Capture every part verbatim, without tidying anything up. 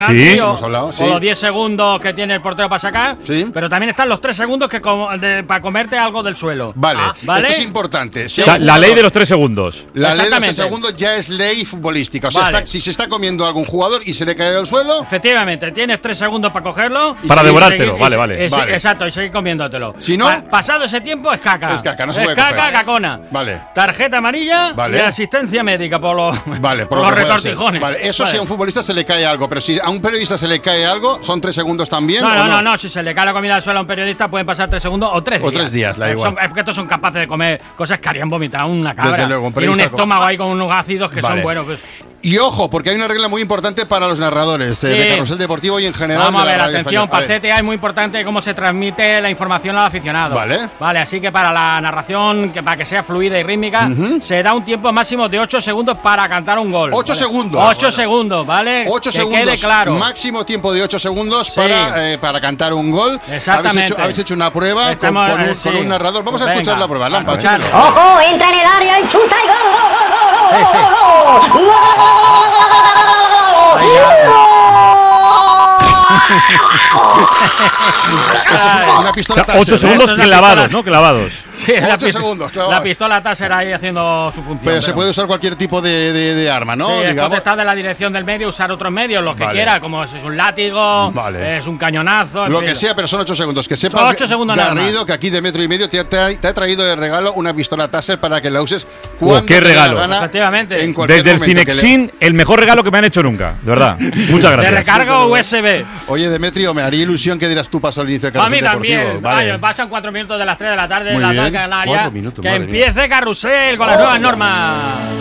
Sí, o, hemos hablado, sí. o los diez segundos que tiene el portero para sacar, sí. Pero también están los tres segundos que como, de, para comerte algo del suelo. Vale, ah, ¿vale? Esto es importante. Si o sea, jugador, la ley de los tres segundos. La ley de los tres segundos ya es ley futbolística. O sea, vale. está, si se está comiendo a algún jugador y se le cae al suelo… Efectivamente, tienes tres segundos para cogerlo. Para devorártelo, seguir, vale, y, vale. Y, vale. Exacto, y seguir comiéndotelo. Si no… Pa pasado ese tiempo es caca. Es caca, no se es puede caca, coger. cacona. Vale. Tarjeta amarilla vale. y asistencia médica por los, vale, por por lo los que pueda ser. retortijones. Vale, eso vale. si a un futbolista se le cae algo, pero si a un periodista se le cae algo, ¿son tres segundos también? No, ¿o no, no, no, no, si se le cae la comida al suelo a un periodista pueden pasar tres segundos o tres o días. tres días, da igual. Son, es porque estos son capaces de comer cosas que harían vomitar una cabra. Desde luego, un Tiene un periodista estómago con… ahí con unos ácidos que vale. son buenos. Pues. Y ojo, porque hay una regla muy importante para los narradores eh, Sí. de Carrusel Deportivo y en general. Vamos a de ver, la radio atención, española. para C T A es muy importante cómo se transmite la información al aficionado. Vale. Vale, así que para la narración, que para que sea fluida y rítmica, uh-huh. se da un tiempo máximo de ocho segundos para cantar un gol. ocho ¿vale? segundos. ocho bueno. segundos, ¿vale? ocho que segundos. Quede claro. Máximo tiempo de ocho segundos sí. para, eh, para cantar un gol. Exactamente. Habéis hecho, habéis hecho una prueba Estamos, con, con, un, sí. con un narrador. Vamos Venga. a escuchar la prueba. Lampa, ¡ojo! Entra en el área y chuta y gol, gol, gol, gol, gol, gol, gol, gol. Una pistola o sea, ocho segundos clavados, ¿no? Clavados. Sí, ocho segundos clavados. La pistola Taser ahí haciendo su función. Pero, pero se puede usar cualquier tipo de, de, de arma, ¿no? Sí, Digamos. es potestad de la dirección del medio usar otros medios, lo que vale. quiera, como si es un látigo, vale. es un cañonazo. Lo fin. que sea, pero son ocho segundos. Que sepas, ocho segundos Garrido, que aquí de metro y medio te ha, te ha traído de regalo una pistola Taser para que la uses cuando oh, qué te regalo. Gana, efectivamente. En Desde el Cinexin, le… el mejor regalo que me han hecho nunca. De verdad. Muchas gracias. De recarga U S B. Oye, Demetrio, me haría ilusión que dirás tú paso al inicio de A mí Carrusel también. Deportivo. Vale. Vale, pasan cuatro minutos de las tres de la tarde Muy en la bien. tarde canaria. Cuatro minutos, Que madre empiece mía. Carrusel con las nuevas normas.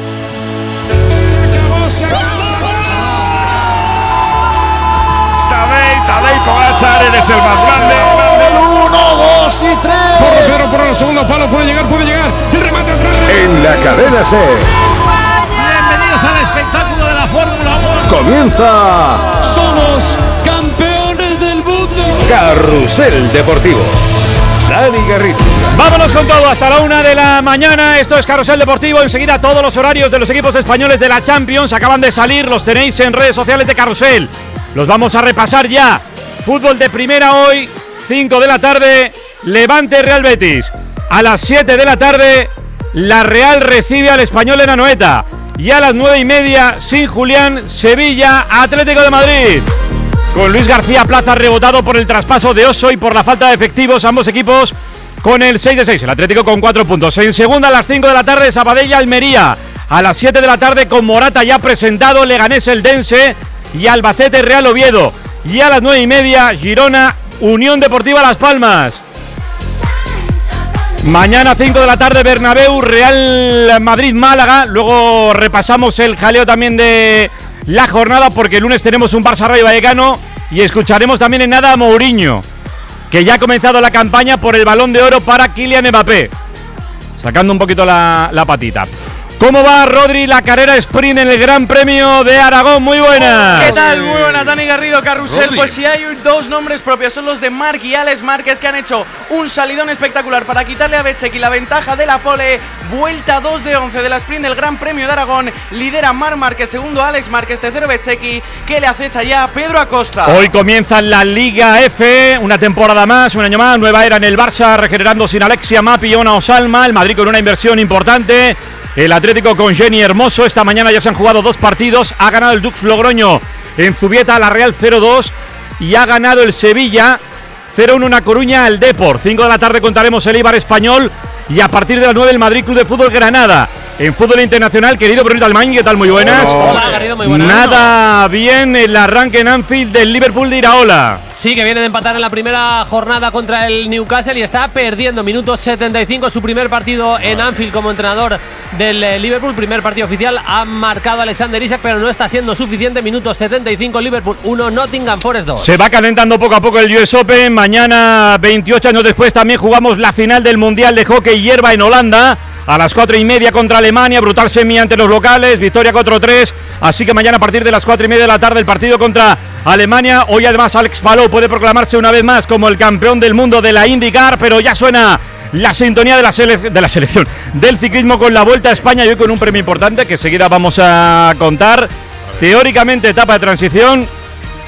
Tadej, Tadej Pogačar, eres el más grande. Uno, dos y tres. Por Pedro, por el segundo palo, puede llegar, puede llegar. El remate atrás. En la cadena C. Bienvenidos al espectáculo de la Fórmula uno. Comienza. Somos campeones del mundo. Carrusel Deportivo. Dani Garrido. Vámonos con todo hasta la una de la mañana. Esto es Carrusel Deportivo. Enseguida todos los horarios de los equipos españoles de la Champions acaban de salir. Los tenéis en redes sociales de Carrusel. Los vamos a repasar ya. Fútbol de primera hoy, cinco de la tarde, Levante Real Betis. A las siete de la tarde, la Real recibe al Español en Anoeta. Y a las nueve y media, sin Julián, Sevilla, Atlético de Madrid. Con Luis García Plaza rebotado por el traspaso de Oso y por la falta de efectivos, ambos equipos con el seis de seis, el Atlético con cuatro puntos. En segunda a las cinco de la tarde, Sabadell Almería. A las siete de la tarde, con Morata ya presentado, Leganés Eldense y Albacete Real Oviedo. Y a las nueve y media, Girona Unión Deportiva Las Palmas. Mañana cinco de la tarde, Bernabéu Real Madrid Málaga. Luego repasamos el jaleo también de la jornada, porque el lunes tenemos un Barça Rayo Vallecano y escucharemos también en nada a Mourinho, que ya ha comenzado la campaña por el Balón de Oro para Kylian Mbappé, sacando un poquito la, la patita. ¿Cómo va, Rodri, la carrera sprint en el Gran Premio de Aragón? Muy buenas. ¿Qué tal? Muy buenas, Dani Garrido, Carrusel. Rodri. Pues si hay dos nombres propios, son los de Marc y Alex Márquez, que han hecho un salidón espectacular para quitarle a Bezzecchi la ventaja de la pole. Vuelta dos de once de la sprint del Gran Premio de Aragón. Lidera Marc Márquez, segundo Alex Márquez, tercero Bezzecchi, que le acecha ya a Pedro Acosta. Hoy comienza la Liga F, una temporada más, un año más, nueva era en el Barça, regenerando sin Alexia Mapi y Ona Osalma, el Madrid con una inversión importante, el Atlético con Jenny Hermoso. Esta mañana ya se han jugado dos partidos, ha ganado el Dux Logroño en Zubieta a la Real cero dos y ha ganado el Sevilla cero uno una Coruña al Depor. cinco de la tarde contaremos el Eibar Español y a partir de las nueve el Madrid Club de Fútbol Granada. En fútbol internacional, querido Brunito Almain, ¿qué tal? Muy buenas. Hola, Garrido, muy buenas. Nada bien el arranque en Anfield del Liverpool de Iraola. Sí, que viene de empatar en la primera jornada contra el Newcastle y está perdiendo. Minuto setenta y cinco, su primer partido en Anfield como entrenador del Liverpool. Primer partido oficial, ha marcado Alexander Isak, pero no está siendo suficiente. Minuto setenta y cinco, Liverpool uno, Nottingham Forest dos. Se va calentando poco a poco el U S Open. Mañana, veintiocho años después, también jugamos la final del Mundial de Hockey Hierba en Holanda. A las cuatro y media contra Alemania, brutal semi ante los locales, victoria cuatro tres. Así que mañana a partir de las cuatro y media de la tarde el partido contra Alemania. Hoy además Alex Palou puede proclamarse una vez más como el campeón del mundo de la IndyCar, pero ya suena la sintonía de la, sele- de la selección del ciclismo con la Vuelta a España y hoy con un premio importante que seguida vamos a contar. Teóricamente etapa de transición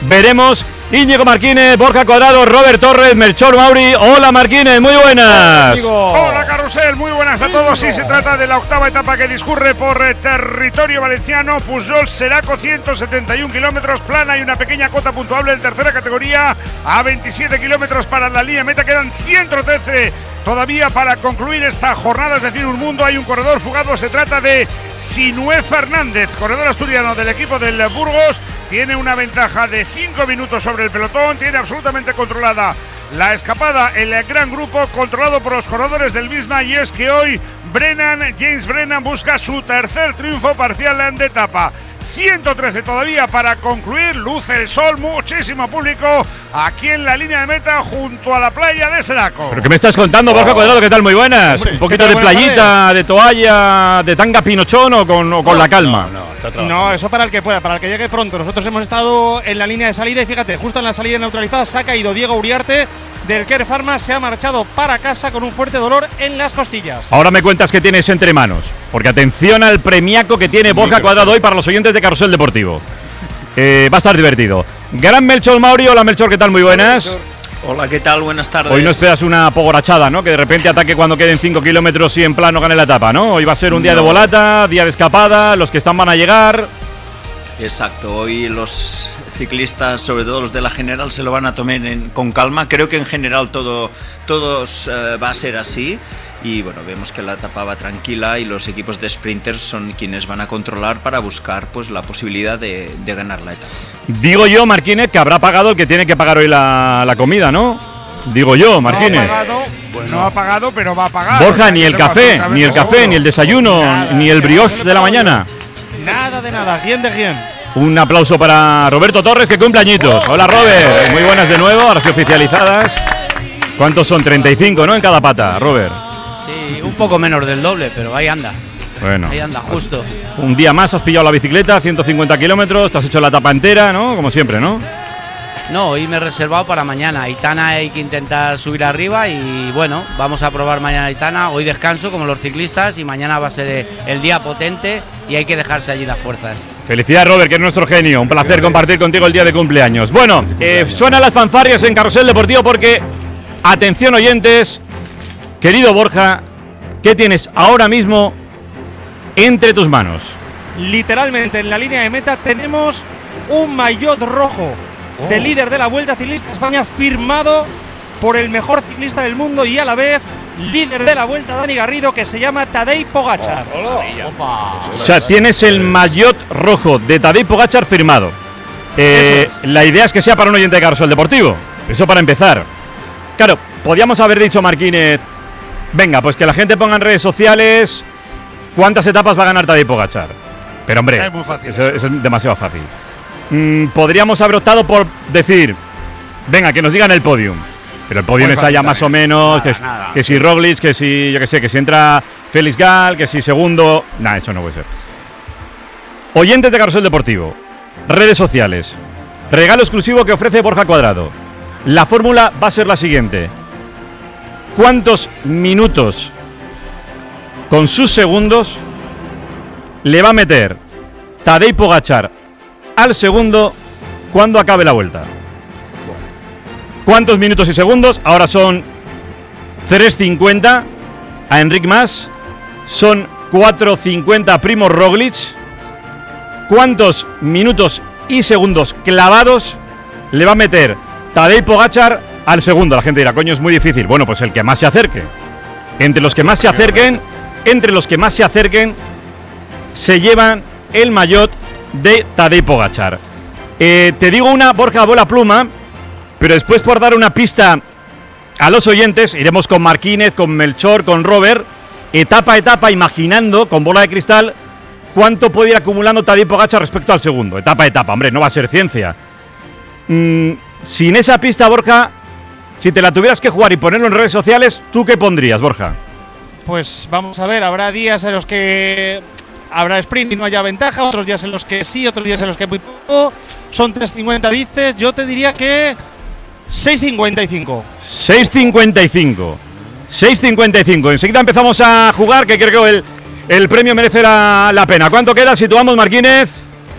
veremos. Íñigo Marquínez, Borja Cuadrado, Robert Torres, Melchor Mauri. Hola Marquínez, muy buenas. Hola Carrusel, muy buenas a todos. Sí, se trata de la octava etapa que discurre por eh, territorio valenciano. Pujol Seraco, ciento setenta y un kilómetros, plana y una pequeña cota puntuable en tercera categoría a veintisiete kilómetros para la línea meta. Quedan ciento trece todavía para concluir esta jornada, es decir, un mundo. Hay un corredor fugado, se trata de Sinué Fernández, corredor asturiano del equipo del Burgos. Tiene una ventaja de cinco minutos sobre el pelotón, tiene absolutamente controlada la escapada, el gran grupo controlado por los corredores del misma, y es que hoy Brennan, James Brennan busca su tercer triunfo parcial de etapa. ciento trece todavía para concluir, luce el sol, muchísimo público aquí en la línea de meta junto a la playa de Seraco. ¿Pero qué me estás contando, Borja Cuadrado? ¿Qué tal? Muy buenas. Hombre, un poquito de playita, tardes? De toalla, de tanga pinochón o con, o con no, la calma. No, no, no, eso para el que pueda, para el que llegue pronto. Nosotros hemos estado en la línea de salida y fíjate, justo en la salida neutralizada se ha caído Diego Uriarte del Care Pharma, se ha marchado para casa con un fuerte dolor en las costillas. Ahora me cuentas qué tienes entre manos, porque atención al premiaco que tiene Borja Cuadrado hoy para los oyentes de Carrusel Deportivo. Eh, va a estar divertido. Gran Melchor Mauri. Hola Melchor, ¿qué tal? Muy buenas. Hola, ¿qué tal? Buenas tardes. Hoy no esperas una pogorachada, ¿no? Que de repente ataque cuando queden cinco kilómetros y en plano gane la etapa, ¿no? Hoy va a ser un día no. de volata, día de escapada, los que están van a llegar. Exacto, hoy los ciclistas, sobre todo los de la general, se lo van a tomar en, con calma. Creo que en general todo todos eh, va a ser así. Y bueno, vemos que la etapa va tranquila y los equipos de sprinters son quienes van a controlar para buscar pues la posibilidad de, de ganar la etapa. Digo yo, Marquínez, que habrá pagado el que tiene que pagar hoy la, la comida, ¿no? Digo yo, Marquínez. No ha pagado, bueno. no ha pagado, pero va a pagar. Borja, ni el café, ni el café, ni el desayuno, nada, ni el brioche de la mañana. Nada de nada, ¿quién de quién? Un aplauso para Roberto Torres, que cumple añitos. Hola Robert, muy buenas de nuevo, ahora sí oficializadas. ¿Cuántos son? treinta y cinco, ¿no? En cada pata, Robert. Sí, un poco menos del doble, pero ahí anda. Bueno, ahí anda, justo. Un día más has pillado la bicicleta, ciento cincuenta kilómetros, te has hecho la etapa entera, ¿no? Como siempre, ¿no? No, hoy me he reservado para mañana. Aitana hay que intentar subir arriba y bueno, vamos a probar mañana Aitana. Hoy descanso como los ciclistas y mañana va a ser el día potente y hay que dejarse allí las fuerzas. Felicidades, Robert, que es nuestro genio. Un placer compartir contigo el día de cumpleaños. Bueno, eh, suenan las fanfarrias en Carrusel Deportivo porque, atención oyentes, querido Borja, ¿qué tienes ahora mismo entre tus manos? Literalmente en la línea de meta tenemos un maillot rojo oh. del líder de la Vuelta Ciclista España, firmado por el mejor ciclista del mundo y a la vez líder de la Vuelta, Dani Garrido, que se llama Tadej Pogačar. Oh, o sea, tienes el maillot rojo de Tadej Pogačar firmado. Eh, es. La idea es que sea para un oyente de Carrusel Deportivo. Eso para empezar. Claro, podíamos haber dicho, Marquínez, venga, pues que la gente ponga en redes sociales cuántas etapas va a ganar Tadej Pogačar. Pero hombre, es muy fácil eso, eso. eso es demasiado fácil. Mm, podríamos haber optado por decir, venga, que nos digan el podium. Pero el podium muy está ya también. Más o menos, nada, que, nada. que si Roglic, que si, yo que sé, que si entra Félix Gal, que si segundo. Nah, eso no puede ser. Oyentes de Carrusel Deportivo, redes sociales, regalo exclusivo que ofrece Borja Cuadrado. La fórmula va a ser la siguiente: ¿cuántos minutos con sus segundos le va a meter Tadej Pogačar al segundo cuando acabe la vuelta? ¿Cuántos minutos y segundos? Ahora son tres cincuenta a Enric Mas, son cuatro cincuenta a Primo Roglic. ¿Cuántos minutos y segundos clavados le va a meter Tadej Pogačar al segundo? La gente dirá, coño, es muy difícil. Bueno, pues el que más se acerque. Entre los que más se acerquen, entre los que más se acerquen, se llevan el maillot de Tadej Pogačar. Eh, te digo una, Borja, bola pluma, pero después, por dar una pista a los oyentes, iremos con Marquínez, con Melchor, con Robert, etapa a etapa, imaginando con bola de cristal cuánto puede ir acumulando Tadej Pogačar respecto al segundo. Etapa a etapa, hombre, no va a ser ciencia. Mm, sin esa pista, Borja, si te la tuvieras que jugar y ponerlo en redes sociales, ¿tú qué pondrías, Borja? Pues vamos a ver, habrá días en los que habrá sprint y no haya ventaja, otros días en los que sí, otros días en los que muy poco. Son tres cincuenta, dices, yo te diría que seis cincuenta y cinco. seis cincuenta y cinco. seis cincuenta y cinco. Enseguida empezamos a jugar, que creo que el, el premio merece la, la pena. ¿Cuánto queda? Situamos, Marquínez.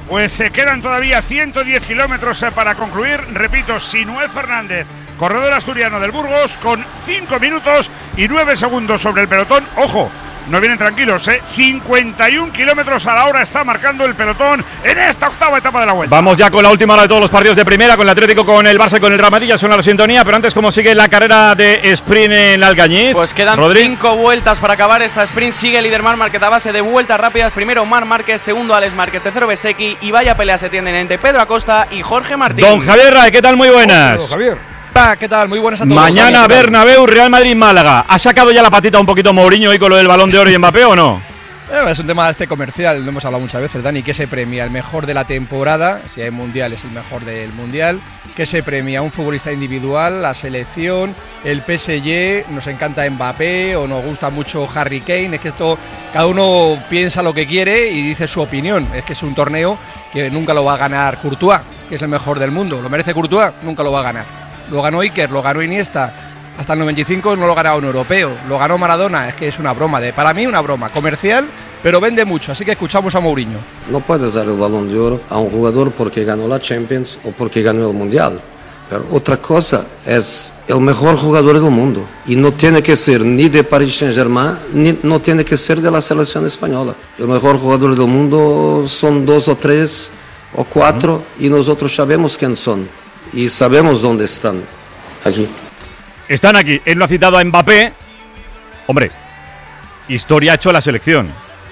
Pues se quedan todavía ciento diez kilómetros para concluir. Repito, Sinué Fernández, corredor asturiano del Burgos, con cinco minutos y nueve segundos sobre el pelotón. Ojo, no vienen tranquilos, ¿eh? cincuenta y un kilómetros a la hora está marcando el pelotón en esta octava etapa de la Vuelta. Vamos ya con la última hora de todos los partidos de primera, con el Atlético, con el Barça y con el Real Madrid. Ya suena la sintonía, pero antes, ¿cómo sigue la carrera de sprint en Algañiz? Pues quedan Rodri. cinco vueltas para acabar esta sprint. Sigue líder Marc Márquez a base de vueltas rápidas. Primero Marc Márquez, segundo Alex Márquez, tercero Bezzecchi, y vaya pelea se tienden entre Pedro Acosta y Jorge Martín. Don Javier Rae, ¿qué tal? Muy buenas. Hola, Javier. ¿Qué tal? Muy buenas a todos. Mañana Bernabéu, Real Madrid-Málaga. ¿Ha sacado ya la patita un poquito Mourinho hoy con lo del Balón de Oro y Mbappé o no? Eh, es un tema este comercial, lo hemos hablado muchas veces, Dani. ¿Qué se premia? El mejor de la temporada, si hay mundial es el mejor del mundial. ¿Qué se premia? Un futbolista individual, la selección, el P S G, nos encanta Mbappé o nos gusta mucho Harry Kane. Es que esto, cada uno piensa lo que quiere y dice su opinión. Es que es un torneo que nunca lo va a ganar Courtois, que es el mejor del mundo. ¿Lo merece Courtois? Nunca lo va a ganar. Lo ganó Iker, lo ganó Iniesta. Hasta el noventa y cinco no lo ganaba un europeo. Lo ganó Maradona. Es que es una broma. de Para mí una broma comercial, pero vende mucho. Así que escuchamos a Mourinho. No puedes dar el Balón de Oro a un jugador porque ganó la Champions o porque ganó el Mundial. Pero otra cosa es el mejor jugador del mundo. Y no tiene que ser ni de Paris Saint-Germain, ni no tiene que ser de la selección española. El mejor jugador del mundo son dos o tres o cuatro uh-huh. y nosotros sabemos quién son. Y sabemos dónde están. Aquí. Están aquí. Él lo ha citado a Mbappé. Hombre, historia ha hecho la selección.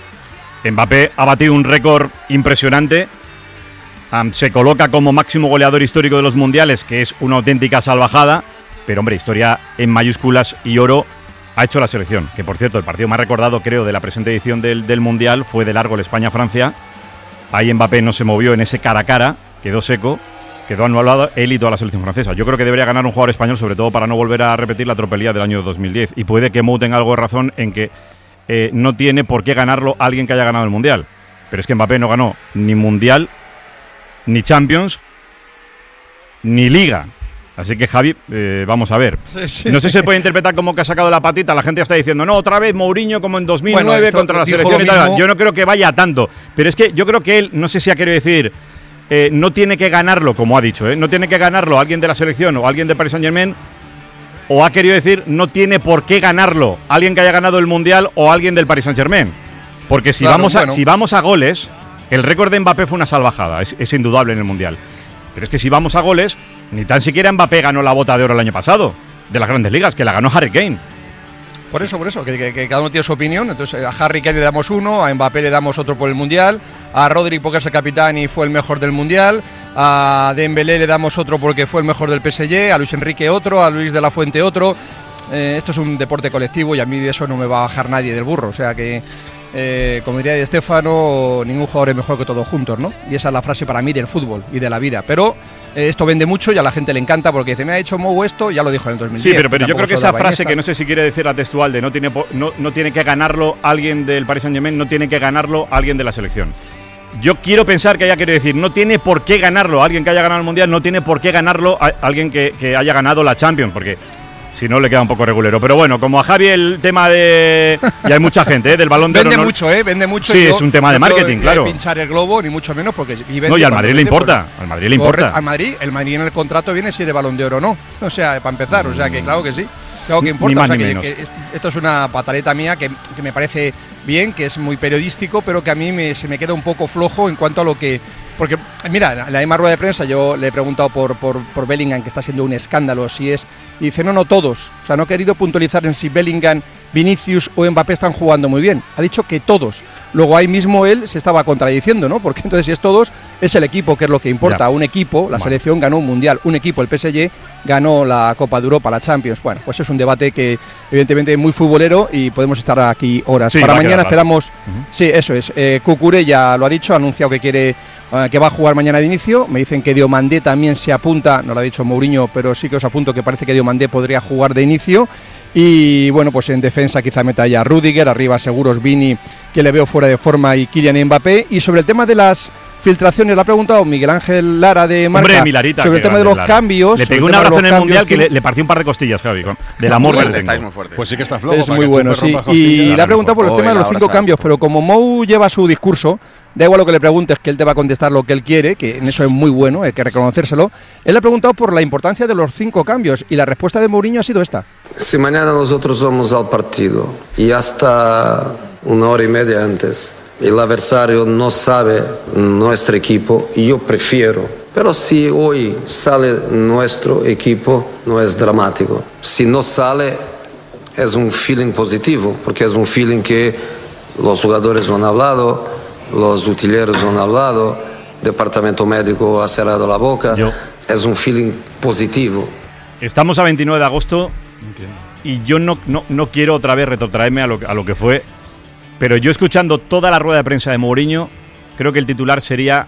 Mbappé ha batido un récord impresionante. Um, se coloca como máximo goleador histórico de los mundiales, que es una auténtica salvajada. Pero, hombre, historia en mayúsculas y oro ha hecho la selección. Que, por cierto, el partido más recordado, creo, de la presente edición del, del mundial fue de largo el España-Francia. Ahí Mbappé no se movió en ese cara a cara, quedó seco. Quedó anulado él y toda la selección francesa. Yo creo que debería ganar un jugador español, sobre todo para no volver a repetir la tropelía del año dos mil diez. Y puede que Mou tenga algo de razón en que eh, no tiene por qué ganarlo alguien que haya ganado el Mundial. Pero es que Mbappé no ganó ni Mundial, ni Champions, ni Liga. Así que, Javi, eh, vamos a ver. Sí, sí. No sé si se puede interpretar como que ha sacado la patita. La gente está diciendo, no, otra vez Mourinho como en dos mil nueve bueno, contra la selección y tal. Yo no creo que vaya tanto. Pero es que yo creo que él, no sé si ha querido decir... Eh, no tiene que ganarlo, como ha dicho, ¿eh? no tiene que ganarlo alguien de la selección o alguien de Paris Saint-Germain, o ha querido decir no tiene por qué ganarlo alguien que haya ganado el Mundial o alguien del Paris Saint-Germain. Porque si, claro, vamos a, bueno. si vamos a goles, el récord de Mbappé fue una salvajada, es, es indudable en el Mundial. Pero es que si vamos a goles, ni tan siquiera Mbappé ganó la bota de oro el año pasado, de las Grandes Ligas, que la ganó Harry Kane. Por eso, por eso, que, que, que cada uno tiene su opinión. Entonces a Harry Kane le damos uno, a Mbappé le damos otro por el Mundial, a Rodri porque es el capitán y fue el mejor del Mundial, a Dembélé le damos otro porque fue el mejor del P S G, a Luis Enrique otro, a Luis de la Fuente otro. Eh, esto es un deporte colectivo y a mí de eso no me va a bajar nadie del burro. O sea que, eh, como diría Di Stéfano, ningún jugador es mejor que todos juntos, ¿no? Y esa es la frase para mí del fútbol y de la vida. Pero esto vende mucho y a la gente le encanta porque dice, me ha hecho Mou esto, ya lo dijo en el dos mil diez. Sí, pero, pero yo creo que esa frase, que no sé si quiere decir la textual de no tiene, no, no tiene que ganarlo alguien del Paris Saint-Germain, no tiene que ganarlo alguien de la selección. Yo quiero pensar que haya querido decir, no tiene por qué ganarlo alguien que haya ganado el Mundial, no tiene por qué ganarlo a alguien que, que haya ganado la Champions, porque si no le queda un poco regulero. Pero bueno, como a Javi el tema de... Y hay mucha gente, ¿eh? Del Balón de Oro. Vende no... mucho, ¿eh? Vende mucho. Sí, yo, es un tema de marketing, no claro. No pinchar el globo, ni mucho menos, porque... Y no, y al Madrid le importa. Por... Al Madrid le importa. Al Madrid, el Madrid en el contrato viene si es de Balón de Oro o no. O sea, para empezar, o sea, que claro que sí. Claro que importa. Ni más o sea, ni que, menos. Que esto es una pataleta mía que, que me parece bien, que es muy periodístico, pero que a mí me, se me queda un poco flojo en cuanto a lo que... Porque, mira, en la misma rueda de prensa yo le he preguntado por, por, por Bellingham, que está siendo un escándalo, si es... Y dice, no, no, todos. O sea, no ha querido puntualizar en si Bellingham, Vinicius o Mbappé están jugando muy bien. Ha dicho que todos. Luego ahí mismo él se estaba contradiciendo, ¿no? Porque entonces si es todos, es el equipo, que es lo que importa. Ya. Un equipo, la vale. selección ganó un Mundial. Un equipo, el P S G, ganó la Copa de Europa, la Champions. Bueno, pues es un debate que evidentemente es muy futbolero y podemos estar aquí horas. Sí, Para mañana esperamos... Uh-huh. Sí, eso es. Eh, Cucurella lo ha dicho, ha anunciado que quiere... que va a jugar mañana de inicio. Me dicen que Diomandé también se apunta, no lo ha dicho Mourinho, pero sí que os apunto que parece que Diomandé podría jugar de inicio. Y bueno, pues en defensa quizá meta ya Rüdiger, arriba seguros Vini, que le veo fuera de forma, y Kylian Mbappé. Y sobre el tema de las filtraciones, le ha preguntado Miguel Ángel Lara de Marca. Hombre, Milarita, sobre el tema de los Lara. cambios. Le pegué un abrazo en el Mundial que le, le partió un par de costillas, Javi, con, del amor que le tengo. Pues sí que está flojo. Es muy bueno, sí. Y le ha preguntado por el tema de los cinco cambios, pero como Mou lleva su discurso da igual lo que le preguntes, que él te va a contestar lo que él quiere, que en eso es muy bueno, hay que reconocérselo. Él le ha preguntado por la importancia de los cinco cambios y la respuesta de Mourinho ha sido esta. Si mañana nosotros vamos al partido y hasta una hora y media antes el adversario no sabe nuestro equipo, yo prefiero. Pero si hoy sale nuestro equipo, no es dramático. Si no sale, es un feeling positivo, porque es un feeling que los jugadores han hablado, los utileros han hablado, el departamento médico ha cerrado la boca. Yo. Es un feeling positivo. Estamos a veintinueve de agosto y yo no, no, no quiero otra vez retrotraerme a lo, a lo que fue, pero yo escuchando toda la rueda de prensa de Mourinho, creo que el titular sería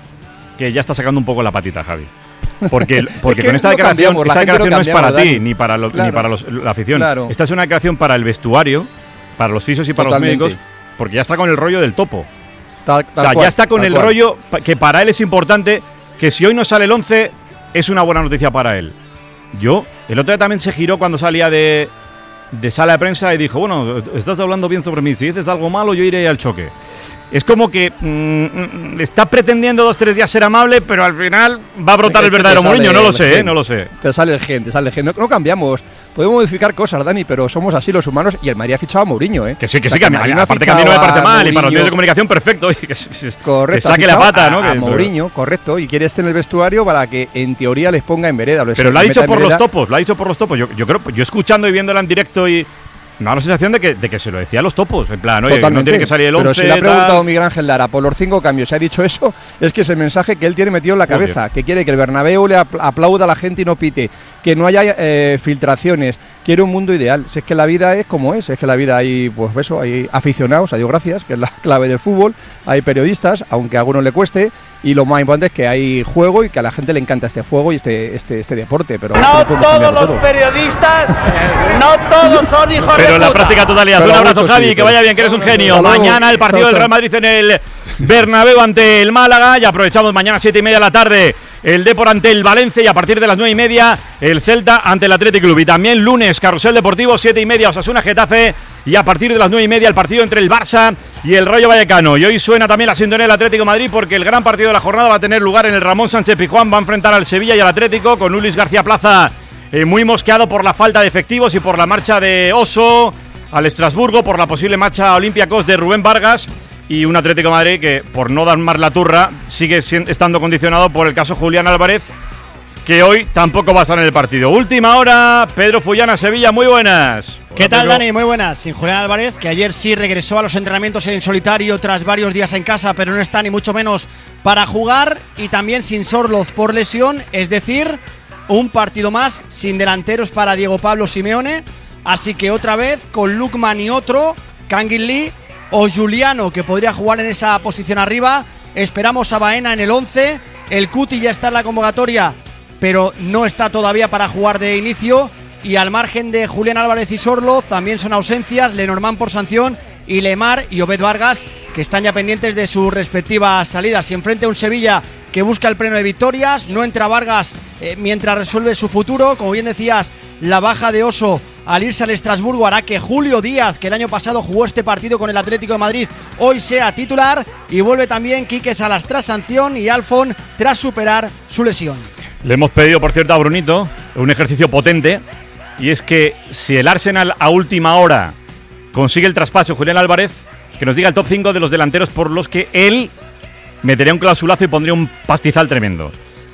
que ya está sacando un poco la patita, Javi. Porque, porque es que con esta declaración, cambiamos, esta declaración no es para Dani. ti, ni para, lo, claro, ni para los, la afición. Claro. Esta es una declaración para el vestuario, para los fisios y para Totalmente. los médicos, porque ya está con el rollo del topo. Tal, tal o sea, cual, ya está con el cual. rollo que para él es importante, que si hoy no sale el once, es una buena noticia para él. Yo, el otro día también se giró cuando salía de, de sala de prensa y dijo, bueno, estás hablando bien sobre mí, si dices algo malo yo iré al choque. Es como que mmm, está pretendiendo dos, tres días ser amable, pero al final va a brotar el verdadero Mourinho, no lo sé, ¿eh? no lo sé. Te sale el gen, te sale el gen. No, no cambiamos, podemos modificar cosas, Dani, pero somos así los humanos y el Madrid ha fichado a Mourinho, ¿eh? Que sí, que sí, que a mí, aparte que a mí no me parece mal, Mourinho, y para los medios de comunicación perfecto, que, correcto, que saque la pata, a, ¿no? A que, Mourinho, pero, correcto, y quiere estar en el vestuario para que en teoría les ponga en vereda. Pero lo ha dicho por los topos, lo ha dicho por los topos. Yo, yo creo, yo escuchando y viéndola en directo y me da la sensación de que, de que se lo decía a los topos, en plan, oye, Totalmente. no tiene que salir el once. Pero si le ha preguntado Miguel Ángel Lara por los cinco cambios, se ha dicho eso, es que ese mensaje que él tiene metido en la cabeza, Oye. que quiere que el Bernabéu le aplauda a la gente y no pite, que no haya eh, filtraciones, quiere un mundo ideal. Si es que la vida es como es, es que la vida hay, pues eso, hay aficionados, a Dios gracias, que es la clave del fútbol, hay periodistas, aunque a algunos le cueste, y lo más importante es que hay juego y que a la gente le encanta este juego y este este este deporte. Pero no todos los todo. periodistas, no todos son hijos pero de en la práctica totalidad. Un abrazo, Javi, sí, que vaya bien, que eres un genio. Mañana el partido del Real Madrid en el Bernabéu ante el Málaga, y aprovechamos mañana siete y media de la tarde el Depor ante el Valencia, y a partir de las nueve y media el Celta ante el Athletic Club. Y también lunes, Carrusel Deportivo, siete y media Osasuna Getafe, y a partir de las nueve y media el partido entre el Barça y el Rayo Vallecano. Y hoy suena también la sintonía del Atlético de Madrid, porque el gran partido de la jornada va a tener lugar en el Ramón Sánchez Pizjuán. Va a enfrentar al Sevilla y al Atlético, con un Luis García Plaza eh, muy mosqueado por la falta de efectivos y por la marcha de Oso al Estrasburgo, por la posible marcha a Olympiacos de Rubén Vargas, y un Atlético de Madrid que, por no dar más la turra, sigue estando condicionado por el caso Julián Álvarez, que hoy tampoco va a estar en el partido. Última hora, Pedro Fullana, Sevilla, muy buenas. ¿Qué Hola, tal, Pedro? Dani? Muy buenas. Sin Julián Álvarez, que ayer sí regresó a los entrenamientos en solitario tras varios días en casa, pero no está ni mucho menos para jugar, y también sin Sorloz por lesión, es decir, un partido más sin delanteros para Diego Pablo Simeone, así que otra vez con Lukman y otro, Kangin Lee o Juliano, que podría jugar en esa posición arriba. Esperamos a Baena en el once, el Cuti ya está en la convocatoria, pero no está todavía para jugar de inicio, y al margen de Julián Álvarez y Sorloz también son ausencias Lenormand por sanción y Lemar y Obed Vargas, que están ya pendientes de sus respectivas salidas. Y enfrente a un Sevilla que busca el pleno de victorias, no entra Vargas eh, mientras resuelve su futuro. Como bien decías, la baja de Oso al irse al Estrasburgo hará que Julio Díaz, que el año pasado jugó este partido con el Atlético de Madrid, hoy sea titular, y vuelve también Quique Salas tras sanción y Alfon tras superar su lesión. Le hemos pedido, por cierto, a Brunito un ejercicio potente, y es que si el Arsenal a última hora consigue el traspaso Julián Álvarez, que nos diga el top cinco de los delanteros por los que él metería un clausulazo y pondría un pastizal tremendo.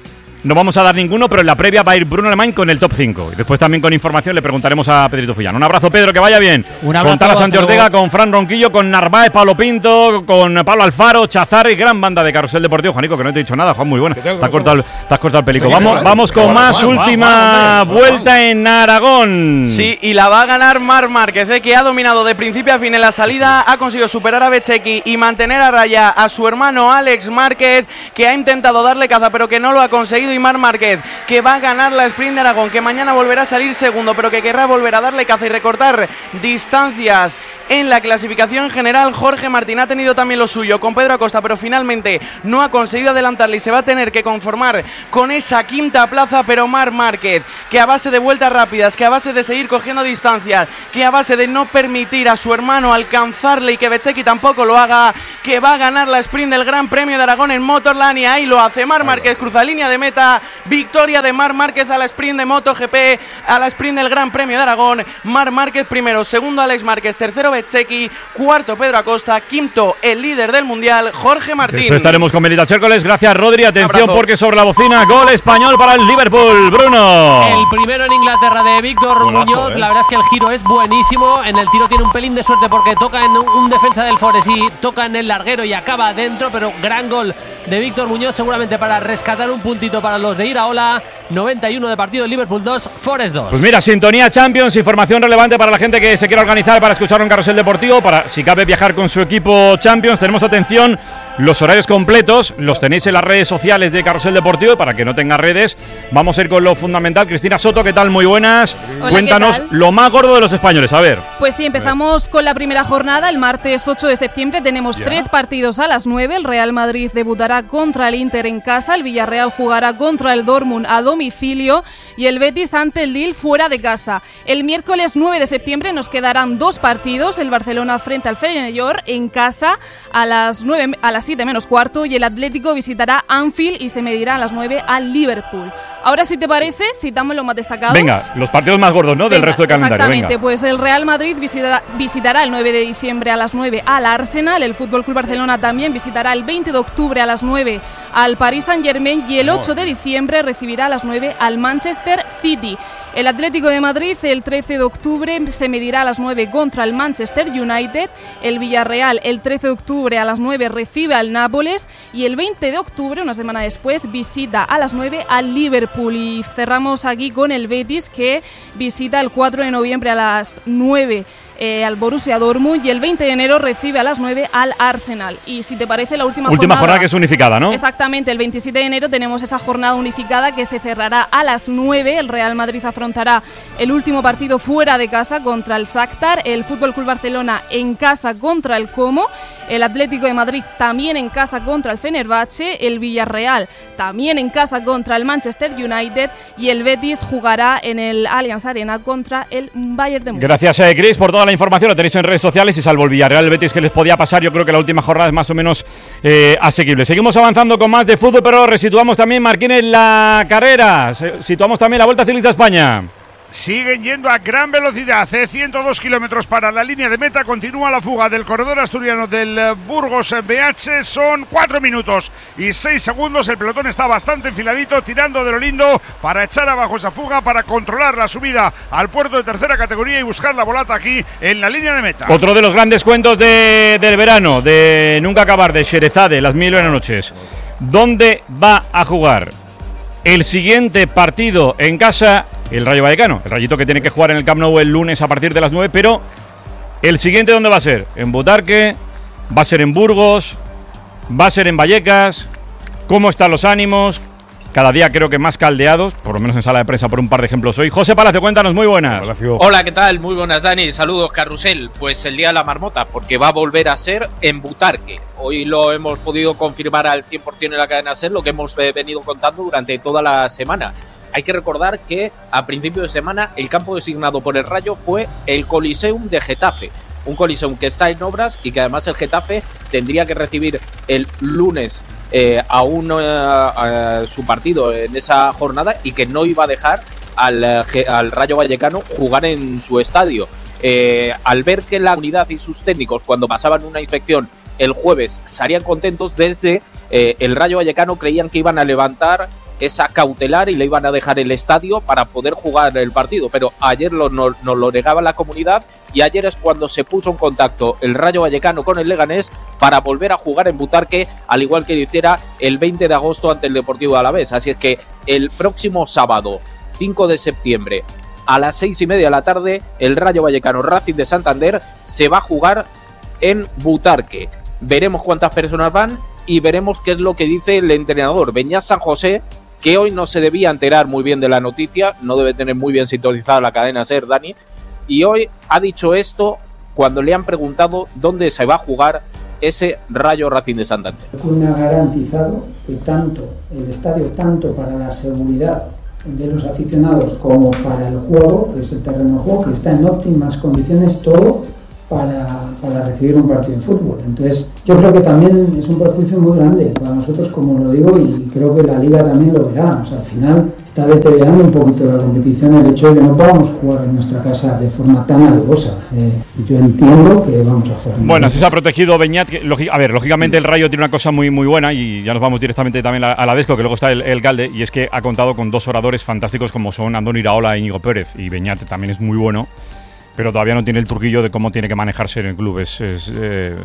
No vamos a dar ninguno, pero en la previa va a ir Bruno Alemán con el top cinco. Y después también con información le preguntaremos a Pedrito Fullán. Un abrazo, Pedro, que vaya bien. Un abrazo, con Tala Santi Ortega, con Fran Ronquillo, con Narváez, Pablo Pinto, con Pablo Alfaro, Chazar y gran banda de Carrusel Deportivo. Juanico, que no te he dicho nada, Juan, muy buena. Te has cortado, el, te has cortado el pelico. Vamos, vamos con más, última vuelta en Aragón. Sí, y la va a ganar Marc Márquez, eh, que ha dominado de principio a fin en la salida, ha conseguido superar a Bezzecchi y mantener a raya a su hermano Alex Márquez, que ha intentado darle caza, pero que no lo ha conseguido. Y Marc Márquez, que va a ganar la sprint de Aragón, que mañana volverá a salir segundo, pero que querrá volver a darle caza y recortar distancias en la clasificación general. Jorge Martín ha tenido también lo suyo con Pedro Acosta, pero finalmente no ha conseguido adelantarle y se va a tener que conformar con esa quinta plaza. Pero Marc Márquez, que a base de vueltas rápidas, que a base de seguir cogiendo distancias, que a base de no permitir a su hermano alcanzarle y que Bezzecchi tampoco lo haga, que va a ganar la sprint del Gran Premio de Aragón en Motorland, y ahí lo hace Marc Márquez, cruza línea de meta, victoria de Marc Márquez a la sprint de MotoGP, a la sprint del Gran Premio de Aragón. Marc Márquez primero, segundo Alex Márquez, tercero Bezzecchi, cuarto Pedro Acosta, quinto el líder del mundial Jorge Martín. Después estaremos con Benita Chércoles. Gracias, Rodri. Atención, Abrazo. porque sobre la bocina gol español para el Liverpool. Bruno. El primero en Inglaterra de Víctor Golazo, Muñoz. eh. La verdad es que el giro es buenísimo. En el tiro tiene un pelín de suerte porque toca en un defensa del Forest y toca en el larguero y acaba adentro, pero gran gol de Víctor Muñoz, seguramente para rescatar un puntito para los de Iraola. noventa y uno de partido, Liverpool dos, Forest dos. Pues mira, sintonía Champions, información relevante para la gente que se quiera organizar para escuchar un carrusel deportivo, para si cabe viajar con su equipo Champions. Tenemos, atención, los horarios completos, los tenéis en las redes sociales de Carrusel Deportivo. Para que no tenga redes, vamos a ir con lo fundamental. Cristina Soto, ¿qué tal? Muy buenas. Hola, Cuéntanos ¿qué tal? lo más gordo de los españoles, a ver. Pues sí, empezamos con la primera jornada. El martes ocho de septiembre tenemos Ya. tres partidos a las nueve. El Real Madrid debutará contra el Inter en casa, el Villarreal jugará contra el Dortmund a domicilio y el Betis ante el Lille fuera de casa. El miércoles nueve de septiembre nos quedarán dos partidos. El Barcelona frente al Feyenoord en casa a las nueve, a las siete menos cuarto, y el Atlético visitará Anfield y se medirá a las nueve al Liverpool. Ahora, si te parece, citamos los más destacados. Venga, los partidos más gordos, ¿no? Del Venga, resto del calendario. Exactamente, Venga. pues el Real Madrid visitará, visitará el nueve de diciembre a las nueve al Arsenal, el F C Barcelona también visitará el veinte de octubre a las nueve al Paris Saint-Germain y el ocho de diciembre recibirá a las nueve al Manchester City. El Atlético de Madrid el trece de octubre se medirá a las nueve contra el Manchester United, el Villarreal el trece de octubre a las nueve recibe al Nápoles y el veinte de octubre, una semana después, visita a las nueve al Liverpool. Y cerramos aquí con el Betis, que visita el cuatro de noviembre a las nueve eh, al Borussia Dortmund y el veinte de enero recibe a las nueve al Arsenal. Y si te parece, la última, Última jornada, jornada que es unificada, ¿no? Exactamente, el veintisiete de enero tenemos esa jornada unificada que se cerrará a las nueve. El Real Madrid afrontará el último partido fuera de casa contra el Shakhtar, el F C Barcelona en casa contra el Como, el Atlético de Madrid también en casa contra el Fenerbahce, el Villarreal también en casa contra el Manchester United y el Betis jugará en el Allianz Arena contra el Bayern de Múnich. Gracias, eh, Chris, por toda la información. Lo tenéis en redes sociales y salvo el Villarreal, el Betis que les podía pasar, yo creo que la última jornada es más o menos eh, asequible. Seguimos avanzando con más de fútbol, pero resituamos también, Marquines, la carrera. Situamos también la Vuelta Ciclista a España. Siguen yendo a gran velocidad, eh, ciento dos kilómetros para la línea de meta. Continúa la fuga del corredor asturiano del eh, Burgos B H. Son cuatro minutos y seis segundos. El pelotón está bastante enfiladito, tirando de lo lindo para echar abajo esa fuga, para controlar la subida al puerto de tercera categoría y buscar la volata aquí en la línea de meta. Otro de los grandes cuentos de, del verano, de nunca acabar, de Sherezade, las mil y una noches. ¿Dónde va a jugar el siguiente partido en casa? El Rayo Vallecano, el Rayito que tiene que jugar en el Camp Nou el lunes a partir de las nueve, pero el siguiente, ¿dónde va a ser? En Butarque, va a ser en Burgos, va a ser en Vallecas. ¿Cómo están los ánimos? Cada día creo que más caldeados, por lo menos en sala de prensa por un par de ejemplos hoy. José Palacio, cuéntanos, muy buenas. Hola, ¿qué tal? Muy buenas, Dani. Saludos, Carrusel. Pues el día de la marmota, porque va a volver a ser en Butarque. Hoy lo hemos podido confirmar al cien por ciento en la cadena SER, lo que hemos venido contando durante toda la semana. Hay que recordar que a principio de semana el campo designado por el Rayo fue el Coliseum de Getafe. Un Coliseum que está en obras y que además el Getafe tendría que recibir el lunes eh, a, un, eh, a su partido en esa jornada y que no iba a dejar al, al Rayo Vallecano jugar en su estadio. Eh, al ver que la unidad y sus técnicos, cuando pasaban una inspección el jueves, salían contentos, desde eh, el Rayo Vallecano creían que iban a levantar esa cautelar y le iban a dejar el estadio para poder jugar el partido, pero ayer lo, nos, nos lo negaba la comunidad y ayer es cuando se puso en contacto el Rayo Vallecano con el Leganés para volver a jugar en Butarque, al igual que lo hiciera el veinte de agosto ante el Deportivo Alavés. Así es que el próximo sábado cinco de septiembre a las seis y media de la tarde el Rayo Vallecano Racing de Santander se va a jugar en Butarque. Veremos cuántas personas van y veremos qué es lo que dice el entrenador Beñat San José, que hoy no se debía enterar muy bien de la noticia, no debe tener muy bien sintonizada la cadena SER, Dani, y hoy ha dicho esto cuando le han preguntado dónde se va a jugar ese Rayo Racing de Santander. El club me ha garantizado que tanto el estadio, tanto para la seguridad de los aficionados como para el juego, que es el terreno de juego, que está en óptimas condiciones, todo para, para recibir un partido de fútbol. Entonces, yo creo que también es un perjuicio muy grande para nosotros, como lo digo, y creo que la Liga también lo verá. O sea, al final está deteriorando un poquito la competición el hecho de que no podamos jugar en nuestra casa de forma tan alevosa. Eh, yo entiendo que vamos a jugar. Bueno, así se ha protegido Beñat. Que, lógic, a ver, lógicamente el Rayo tiene una cosa muy muy buena, y ya nos vamos directamente también a, a la Desco, que luego está el, el Galde, y es que ha contado con dos oradores fantásticos como son Andoni Iraola e Íñigo Pérez, y Beñat también es muy bueno, pero todavía no tiene el truquillo de cómo tiene que manejarse en el club. Es, es eh,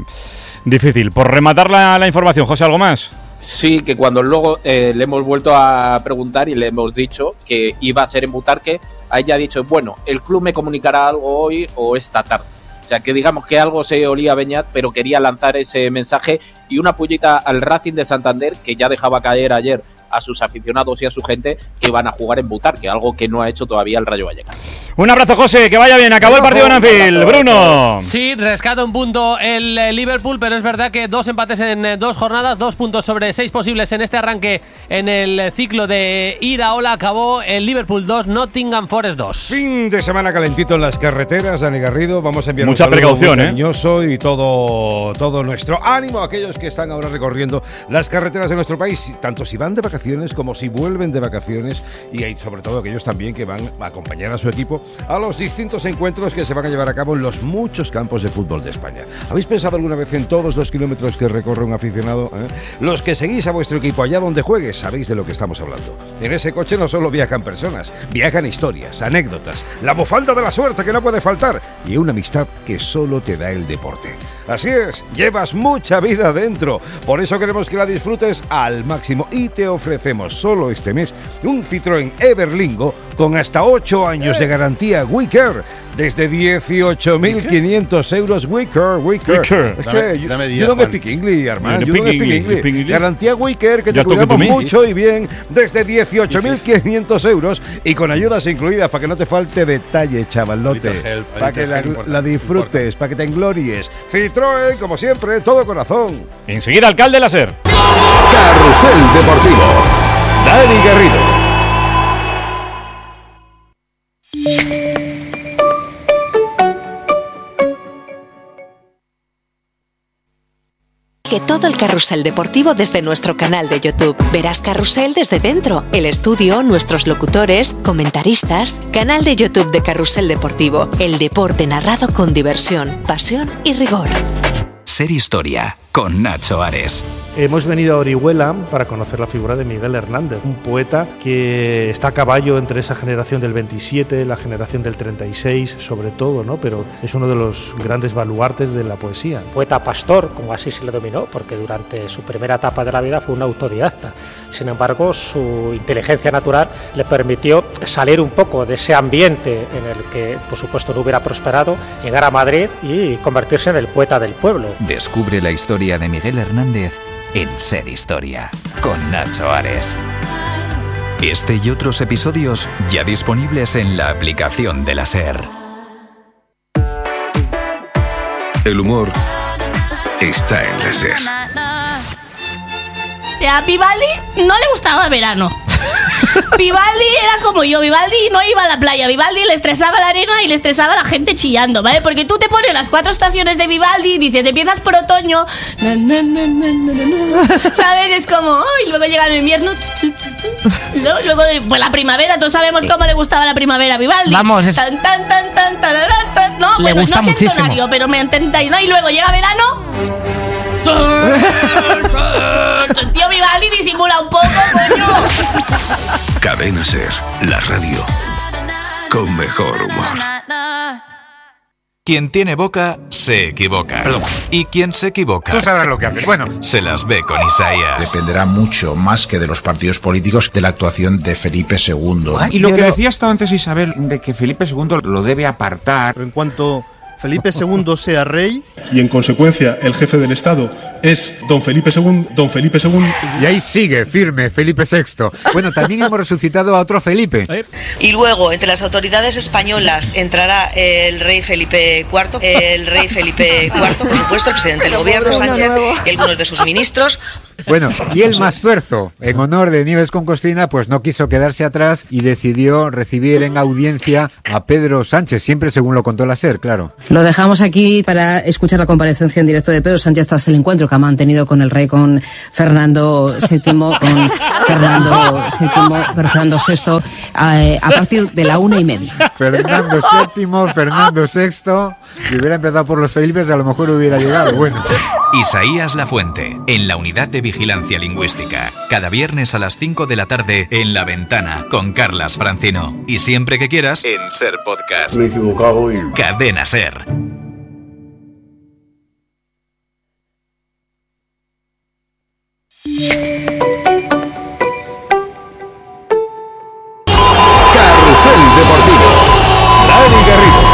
difícil. Por rematar la, la información, José, ¿algo más? Sí, que cuando luego eh, le hemos vuelto a preguntar y le hemos dicho que iba a ser en Butarque, ahí ya ha dicho, bueno, el club me comunicará algo hoy o esta tarde. O sea, que digamos que algo se olía a Beñat, pero quería lanzar ese mensaje y una pullita al Racing de Santander, que ya dejaba caer ayer a sus aficionados y a su gente que van a jugar en Butarque, algo que no ha hecho todavía el Rayo Vallecano. Un abrazo, José, que vaya bien. Acabó el partido en Anfield. Bruno. Sí, rescata un punto el Liverpool, pero es verdad que dos empates en dos jornadas, dos puntos sobre seis posibles en este arranque en el ciclo de Iraola. Acabó el Liverpool dos, Nottingham Forest dos. Fin de semana calentito en las carreteras, Dani Garrido. Vamos a enviar mucha un precaución, muy ¿eh? cariñoso y todo, todo nuestro ánimo a aquellos que están ahora recorriendo las carreteras de nuestro país, tanto si van de vacaciones como si vuelven de vacaciones, y hay sobre todo aquellos también que van a acompañar a su equipo a los distintos encuentros que se van a llevar a cabo en los muchos campos de fútbol de España. ¿Habéis pensado alguna vez en todos los kilómetros que recorre un aficionado? ¿Eh? Los que seguís a vuestro equipo allá donde juegues, sabéis de lo que estamos hablando. En ese coche no solo viajan personas, viajan historias, anécdotas, la bufanda de la suerte que no puede faltar y una amistad que solo te da el deporte. Así es, llevas mucha vida dentro, por eso queremos que la disfrutes al máximo y te ofrecemos solo este mes un Citroën Everlingo con hasta ocho años de garantía WeCare desde dieciocho mil quinientos euros. WeCare, WeCare. Es que yo, dame yo no me speak English, Armand. Yo no me speak English. Garantía WeCare, que te Ya toque cuidamos tú mí. mucho y bien desde dieciocho mil quinientos euros y con ayudas incluidas para que no te falte detalle, chavalote. Little help, Para que little la, help importa, la disfrutes, para que te englories. Citroën, como siempre, todo corazón. Enseguida, alcalde Láser. Carrusel Deportivo. Dani Garrido. Que todo el carrusel deportivo desde nuestro canal de YouTube. Verás Carrusel desde dentro, el estudio, nuestros locutores, comentaristas. Canal de YouTube de Carrusel Deportivo. El deporte narrado con diversión, pasión y rigor. Ser Historia con Nacho Ares. Hemos venido a Orihuela para conocer la figura de Miguel Hernández, un poeta que está a caballo entre esa generación del veintisiete, la generación del treinta y seis, sobre todo, ¿no? Pero es uno de los grandes baluartes de la poesía. Poeta pastor, como así se le dominó, porque durante su primera etapa de la vida fue un autodidacta. Sin embargo, su inteligencia natural le permitió salir un poco de ese ambiente en el que, por supuesto, no hubiera prosperado, llegar a Madrid y convertirse en el poeta del pueblo. Descubre la historia de Miguel Hernández en Ser Historia con Nacho Ares. Este y otros episodios ya disponibles en la aplicación de la SER. El humor está en la SER. O sea, a Vivaldi no le gustaba el verano. Vivaldi era como yo, Vivaldi no iba a la playa, Vivaldi le estresaba la arena y le estresaba la gente chillando, ¿vale? Porque tú te pones las cuatro estaciones de Vivaldi y dices, empiezas por otoño, na, na, na, na, na, na, ¿sabes? Es como, oh, y luego llega el invierno, ¿no? Luego pues la primavera, todos sabemos cómo le gustaba la primavera a Vivaldi. Vamos, es... tan, tan, tan, tan, tararán, tan. No, le bueno, gusta no sé muchísimo. entonario, pero me entendáis, ¿no? Y luego llega verano. Tío, Vivaldi disimula un poco, coño. Cadena SER, la radio con mejor humor. Quien tiene boca, se equivoca. Perdón. Y quien se equivoca... Tú sabrás lo que haces. Bueno, se las ve con Isaías. dependerá mucho más que de los partidos políticos de la actuación de Felipe segundo. Y lo que decía hasta antes Isabel, de que Felipe segundo lo debe apartar. En cuanto Felipe segundo sea rey. Y en consecuencia el jefe del Estado es don Felipe segundo, don Felipe segundo. Y ahí sigue, firme, Felipe sexto. Bueno, también hemos resucitado a otro Felipe. Y luego, entre las autoridades españolas entrará el rey Felipe cuarto, el rey Felipe cuarto, por supuesto, el presidente del gobierno, Sánchez, y algunos de sus ministros. Bueno, y el Mastuerzo, en honor de Nieves con Costrina, pues no quiso quedarse atrás y decidió recibir en audiencia a Pedro Sánchez, siempre según lo contó la SER, claro. Lo dejamos aquí para escuchar la comparecencia en directo de Pedro Sánchez tras el encuentro que ha mantenido con el rey, con Fernando séptimo, con Fernando séptimo, Fernando sexto, a, a partir de la una y media. Fernando séptimo, Fernando sexto, si hubiera empezado por los Felipes a lo mejor hubiera llegado, bueno. Isaías Lafuente, en la Unidad de Vigilancia Lingüística. Cada viernes a las cinco de la tarde en La Ventana con Carlas Francino. Y siempre que quieras en SER Podcast. Me he equivocado y... Cadena SER. Carrusel Deportivo. Dani Garrido.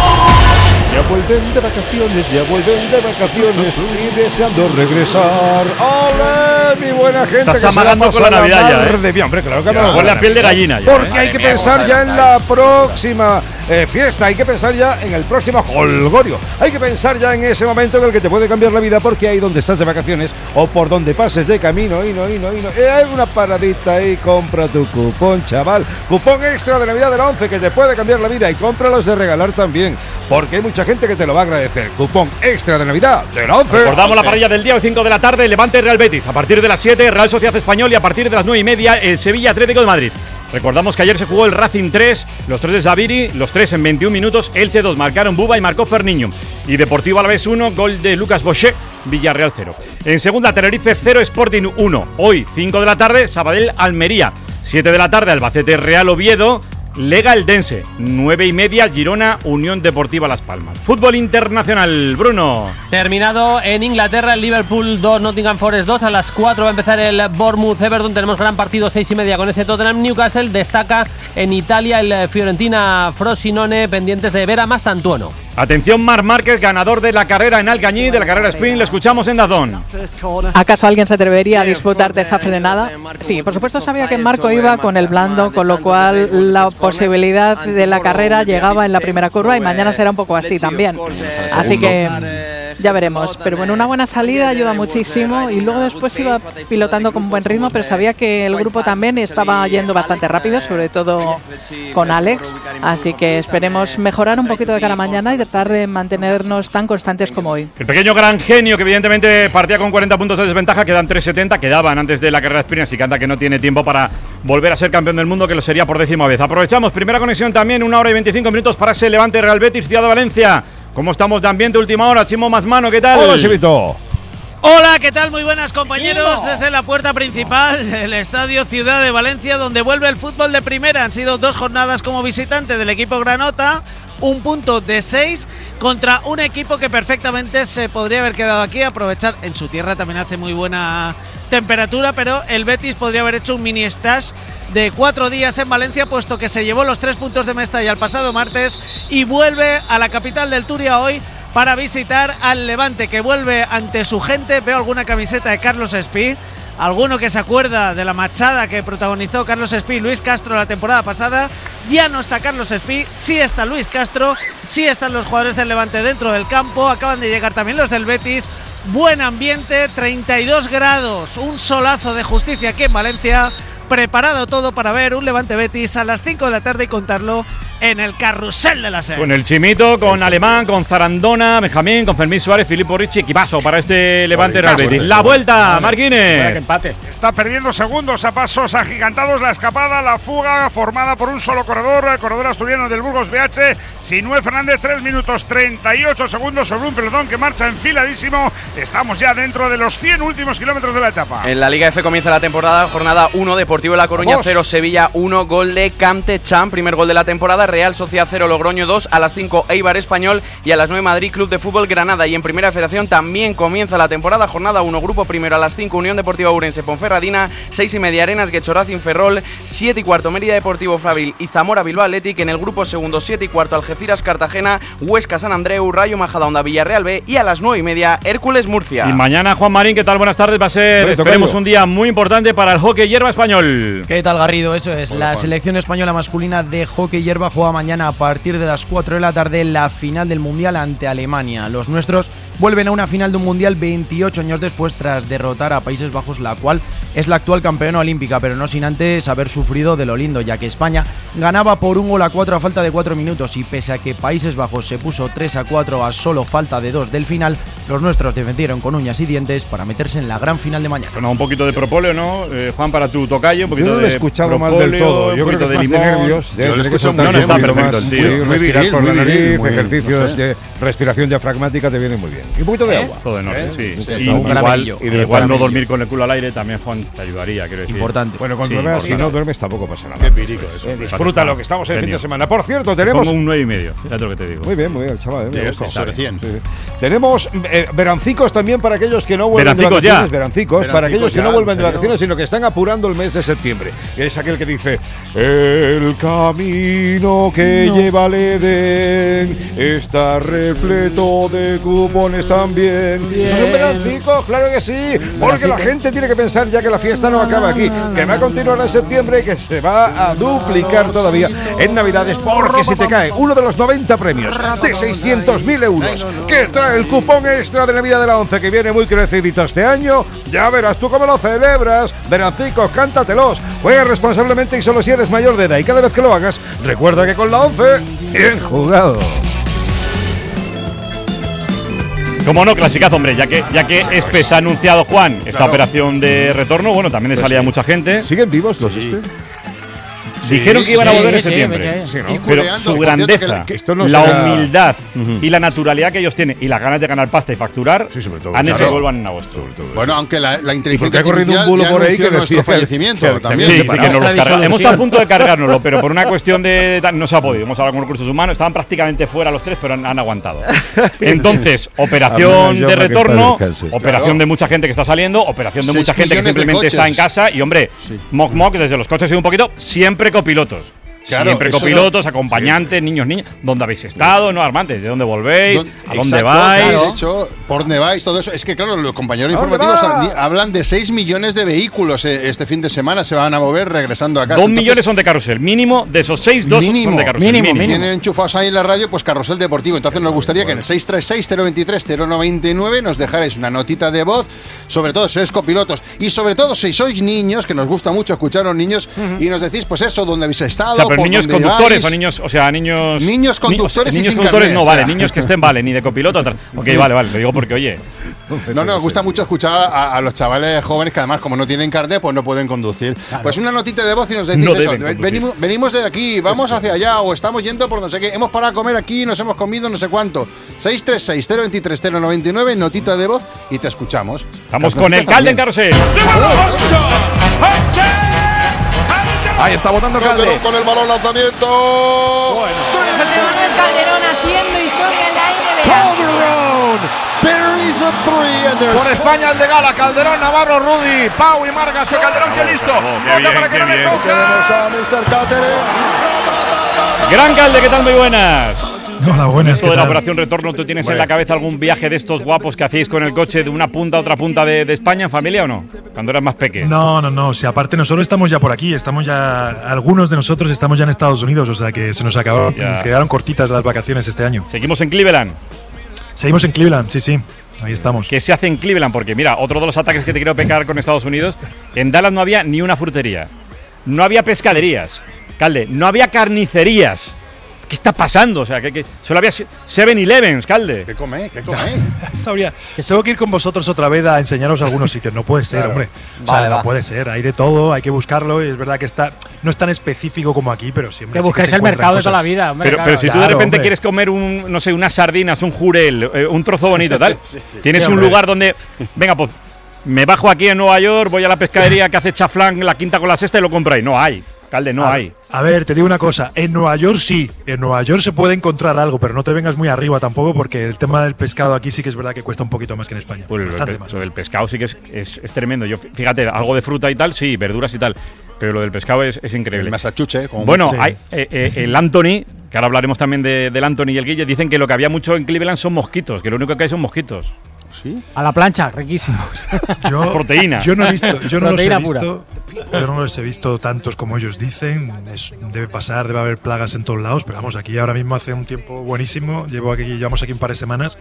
Ya vuelven de vacaciones, ya vuelven de vacaciones y deseando regresar. ¡Hola, mi buena gente! Estás amagando con la Navidad ya, ¿eh? De bien, hombre, claro que ya, no. con la piel de gallina ya, Porque ¿eh? hay que pensar ya en la próxima eh, fiesta, hay que pensar ya en el próximo jolgorio. Hay que pensar ya en ese momento en el que te puede cambiar la vida, porque ahí donde estás de vacaciones o por donde pases de camino, y no, y no, y no, eh, hay una paradita y compra tu cupón, chaval. Cupón extra de Navidad de la once que te puede cambiar la vida, y cómpralos de regalar también, porque hay mucha gente que te lo va a agradecer. Cupón extra de Navidad de la once. Recordamos la parrilla del día, hoy cinco de la tarde, Levante Real Betis. A partir de las siete, Real Sociedad Español, y a partir de las nueve y media, el Sevilla Atlético de Madrid. Recordamos que ayer se jugó el Racing tres, los tres de Zaviri, los tres en veintiún minutos, Elche dos, marcaron Buba y marcó Ferniño. Y Deportivo Alavés uno, gol de Lucas Bochet, Villarreal cero. En segunda, Tenerife cero, Sporting uno. Hoy, cinco de la tarde, Sabadell Almería. siete de la tarde, Albacete Real Oviedo. Lega Eldense, nueve y media, Girona, Unión Deportiva Las Palmas. Fútbol internacional, Bruno. Terminado en Inglaterra, el Liverpool dos, Nottingham Forest dos. A las cuatro va a empezar el Bournemouth Everton. Tenemos gran partido, seis y media con ese Tottenham Newcastle. Destaca en Italia el Fiorentina Frosinone, pendientes de Vera Mastantuono. Atención, Marc Márquez, ganador de la carrera en Alcañiz, de la carrera sprint. Le escuchamos en Dazón. ¿Acaso alguien se atrevería a disfrutar de esa frenada? Sí, por supuesto sabía que Marco iba con el blando, con lo cual la posibilidad de la carrera llegaba en la primera curva, y mañana será un poco así también. Así que ya veremos. Pero bueno, una buena salida ayuda muchísimo, y luego después iba pilotando con buen ritmo, pero sabía que el grupo también estaba yendo bastante rápido, sobre todo con Alex. Así que esperemos mejorar un poquito de cara a mañana y tratar de mantenernos tan constantes como hoy. El pequeño gran genio, que evidentemente partía con cuarenta puntos de desventaja, quedan tres setenta, quedaban antes de la carrera sprint, así que anda que no tiene tiempo para volver a ser campeón del mundo, que lo sería por décima vez. Aprovechamos, primera conexión también, una hora y veinticinco minutos para ese Levante Real Betis, Ciudad de Valencia. ¿Cómo estamos de ambiente última hora? Chimo Mazmano, ¿qué tal? Hola, Chivito. Hola, ¿qué tal? Muy buenas, compañeros. Desde la puerta principal del Estadio Ciudad de Valencia, donde vuelve el fútbol de primera. Han sido dos jornadas como visitante del equipo granota, un punto de seis contra un equipo que perfectamente se podría haber quedado aquí, aprovechar. En su tierra también hace muy buena temperatura, pero el Betis podría haber hecho un mini stash de cuatro días en Valencia, puesto que se llevó los tres puntos de Mestalla el pasado martes y vuelve a la capital del Turia hoy para visitar al Levante, que vuelve ante su gente. Veo alguna camiseta de Carlos Espí, alguno que se acuerda de la machada que protagonizó Carlos Espí y Luis Castro la temporada pasada. Ya no está Carlos Espí, sí está Luis Castro, sí están los jugadores del Levante dentro del campo. Acaban de llegar también los del Betis. Buen ambiente, treinta y dos grados, un solazo de justicia aquí en Valencia. Preparado todo para ver un Levante Betis a las cinco de la tarde y contarlo en el Carrusel de la SER. Con el Chimito, con Alemán, con Zarandona, Benjamín, con Fermín Suárez, Filippo Ricci, equipazo para este Levante Real Betis. La vuelta, Marquines. Empate. Está perdiendo segundos a pasos agigantados la escapada, la fuga formada por un solo corredor, el corredor asturiano del Burgos B H, Sinuel Fernández, tres minutos treinta y ocho segundos sobre un pelotón que marcha enfiladísimo. Estamos ya dentro de los cien últimos kilómetros de la etapa. En la Liga F comienza la temporada, jornada uno, Deportivo de La Coruña cero, Sevilla uno, gol de Camte Chan, primer gol de la temporada. Real Sociedad cero, Logroño dos, a las cinco Eibar Español y a las nueve Madrid Club de Fútbol Granada. Y en Primera Federación también comienza la temporada, jornada uno, grupo primero, a las cinco Unión Deportiva Ourense Ponferradina, seis y media Arenas Guecho Racing Ferrol, siete y cuarto Mérida Deportivo Fabril y Zamora Bilbao Athletic. En el grupo segundo, siete y cuarto Algeciras Cartagena, Huesca San Andreu, Rayo Majadahonda Villarreal B y a las nueve y media Hércules Murcia. Y mañana, Juan Marín, ¿qué tal? Buenas tardes. Va a ser, Bueno, esperemos, un día muy importante para el hockey hierba español. ¿Qué tal, Garrido? Eso es, Hola, la Juan. selección española masculina de hockey hierba juega mañana a partir de las cuatro de la tarde la final del Mundial ante Alemania. Los nuestros vuelven a una final de un Mundial veintiocho años después tras derrotar a Países Bajos, la cual es la actual campeona olímpica, pero no sin antes haber sufrido de lo lindo, ya que España ganaba por un gol a cuatro a falta de cuatro minutos y pese a que Países Bajos se puso tres a cuatro a solo falta de dos del final, los nuestros defendieron con uñas y dientes para meterse en la gran final de mañana. Bueno, un poquito de propóleo, ¿no? Eh, Juan, para tu tocayo, un poquito Yo no lo de he escuchado mal propóleo, del todo. Yo un creo que poquito es de más de limón. nervios. Yo lo escucho muy No, no bien, está muy perfecto más, el muy- tío. muy Respirar viril, por muy la nariz, viril, muy- ejercicios no sé. de respiración diafragmática te vienen muy bien. Y un poquito de ¿Eh? agua. Todo en orden, ¿Eh? sí. Sí, Y sí, un igual, caramelillo. y Y de igual no caramelillo. dormir con el culo al aire también, Juan, te ayudaría, quiero decir. Importante. Bueno, con Sí, duermes, si importante. no duermes tampoco pasa nada. Qué pirico eso. Eh, disfruta lo que estamos en el fin Genio. de semana. Por cierto, Te tenemos... pongo un nueve y medio, fíjate lo que te digo. Muy bien, muy bien, chaval. eh, me Llegas gusta. sobre cien. Sí, sí. Tenemos eh, verancicos también para aquellos que no vuelven de Verancicos ya. vacaciones. Verancicos, para Verancicos aquellos que ya, no vuelven ¿en de serio? vacaciones, sino que están apurando el mes de septiembre. Que es aquel que dice: el camino que lleva al Edén está repleto de cupones también. ¿Eso es un verancico? Claro que sí. Porque la gente tiene que pensar ya que la fiesta no acaba aquí, que va a continuar en septiembre y que se va a duplicar todavía en Navidades, porque si te cae uno de los noventa premios de seiscientos mil euros que trae el cupón extra de Navidad de la once, que viene muy crecidito este año, ya verás tú cómo lo celebras. Verancicos, cántatelos, juega responsablemente y solo si eres mayor de edad, y cada vez que lo hagas, recuerda que con la once, bien jugado. Como no, clasicazo, hombre, ya que, ya que Espe se ha anunciado, Juan, esta Claro. operación de retorno, bueno, también le Pues salía sí. mucha gente. ¿Siguen vivos los este? Dijeron que iban a sí, volver en sí, septiembre. sí, sí, ¿no? Y Pero culeando, su por cierto, grandeza, que- que esto no la será- humildad Ujú. y la naturalidad que ellos tienen y las ganas de ganar pasta y facturar Sí, sobre todo. han hecho Claro. que vuelvan en agosto. Bueno, aunque la, la Y porque inteligencia ha corrido un artificial bulo ya por ahí anunció que nuestro decía que- fallecimiento que- también. Sí, sí, separado. que nos los Extra carga- Hemos estado a disolución. punto de cargárnoslo, pero por una cuestión de tal, no se ha podido. Hemos hablado con recursos humanos, estaban prácticamente fuera los tres, pero han, han aguantado. Entonces, operación Apenas de llama que retorno, para descanse. operación Claro. de mucha gente que está saliendo, operación de Seis mucha gente que millones de simplemente está en coches. casa y, hombre, moc moc desde los coches y un poquito, siempre copilotos. Claro, Siempre eso copilotos, acompañantes, niños, niñas. ¿Dónde habéis estado? ¿No, Armante? ¿De dónde volvéis? Don- ¿A dónde exacto, vais? claro. De hecho, por dónde vais, todo eso. Es que, claro, los compañeros ¿A dónde informativos va? ha- hablan de seis millones de vehículos eh, este fin de semana se van a mover regresando a casa. Dos Entonces, millones son de carrusel. Mínimo de esos seis, dos mínimo, son de carrusel. mínimo, Tienen enchufados ahí en la radio, pues Carrusel Deportivo. Entonces nos gustaría que en el seis tres seis, cero dos tres, cero nueve nueve nos dejarais una notita de voz, sobre todo si sois copilotos y sobre todo si sois niños, que nos gusta mucho escuchar a los niños, y nos decís, pues eso, dónde habéis estado, O sea, pero por niños dónde conductores vais. o niños, o sea, niños. Niños conductores ni- y niños sin conductores carnet, no o vale, sea. niños que estén vale, ni de copiloto. otra- Ok, vale, vale, lo digo porque, oye. No, no, nos gusta mucho escuchar a, a los chavales jóvenes que además, como no tienen carnet, pues no pueden conducir. Pues una notita de voz y nos decís No eso. deben ven- conducir. Venimos, venimos de aquí, vamos hacia allá, o estamos yendo por no sé qué. Hemos parado a comer aquí, nos hemos comido no sé cuánto. seis tres seis, cero dos tres, cero nueve nueve, notita de voz y te escuchamos. Vamos Las con el noticias Calde en también. carrusel. Ahí está votando Calde. Calderón con el balón lanzamiento. José Manuel Calderón haciendo historia en la N B A. Calderón buries a three and there's por España el de Gala, Calderón, Navarro, Rudy, Pau y Margas, Calderón que listo. Vota para que no le coja. Tenemos a mister Calderón. Gran Calde, ¿qué tal? Muy buenas. Hola, buenas. Esto ¿qué de la tal? operación retorno, ¿tú tienes en la cabeza algún viaje de estos guapos que hacéis con el coche de una punta a otra punta de, de España en familia o no? Cuando eras más pequeño. No, no, no. Si aparte nosotros estamos ya por aquí, estamos ya. Algunos de nosotros estamos ya en Estados Unidos, o sea que se nos acabaron, Ya. nos quedaron cortitas las vacaciones este año. Seguimos en Cleveland. Seguimos en Cleveland, sí, sí. Ahí estamos. ¿Qué se hace en Cleveland? Porque mira, otro de los ataques que te quiero pecar con Estados Unidos, en Dallas no había ni una frutería, no había pescaderías, Calde, no había carnicerías. ¿Qué está pasando? O sea, que, que solo había seven elevens, Calde. ¿Qué come? ¿Qué come? Sabría, tengo que ir con vosotros otra vez a enseñaros algunos sitios. No puede ser, Claro. hombre. O sea, Vale, no va. puede ser. Hay de todo, hay que buscarlo. Y es verdad que está, no es tan específico como aquí, pero siempre. Que sí buscáis se el encuentran mercado de toda la cosas. vida, hombre. Pero, claro. pero si tú de Claro, repente hombre. quieres comer un, no sé, unas sardinas, un jurel, eh, un trozo bonito, tal, Sí, sí. tienes Sí, un hombre. lugar donde, venga, pues me bajo aquí en Nueva York, voy a la pescadería que hace chaflán, la quinta con la sexta y lo compro ahí. No hay, Calde, no a, hay. A ver, te digo una cosa, en Nueva York sí, en Nueva York se puede encontrar algo, pero no te vengas muy arriba tampoco, porque el tema del pescado aquí sí que es verdad que cuesta un poquito más que en España. Pues bastante el, más. el pescado sí que es, es, es tremendo. Yo, fíjate, algo de fruta y tal, sí, verduras y tal, pero lo del pescado es, es increíble. El Massachusetts, como bueno, sí. hay, eh, eh, el Anthony, que ahora hablaremos también de, del Anthony y el Guille, dicen que lo que había mucho en Cleveland son mosquitos, que lo único que hay son mosquitos. ¿Sí? A la plancha, riquísimos. Yo, proteína. Yo no he visto, yo no los he pura. visto, yo no los he visto tantos como ellos dicen. Es, debe pasar, debe haber plagas en todos lados, pero vamos, aquí ahora mismo hace un tiempo buenísimo. Llevo aquí, llevamos aquí un par de semanas.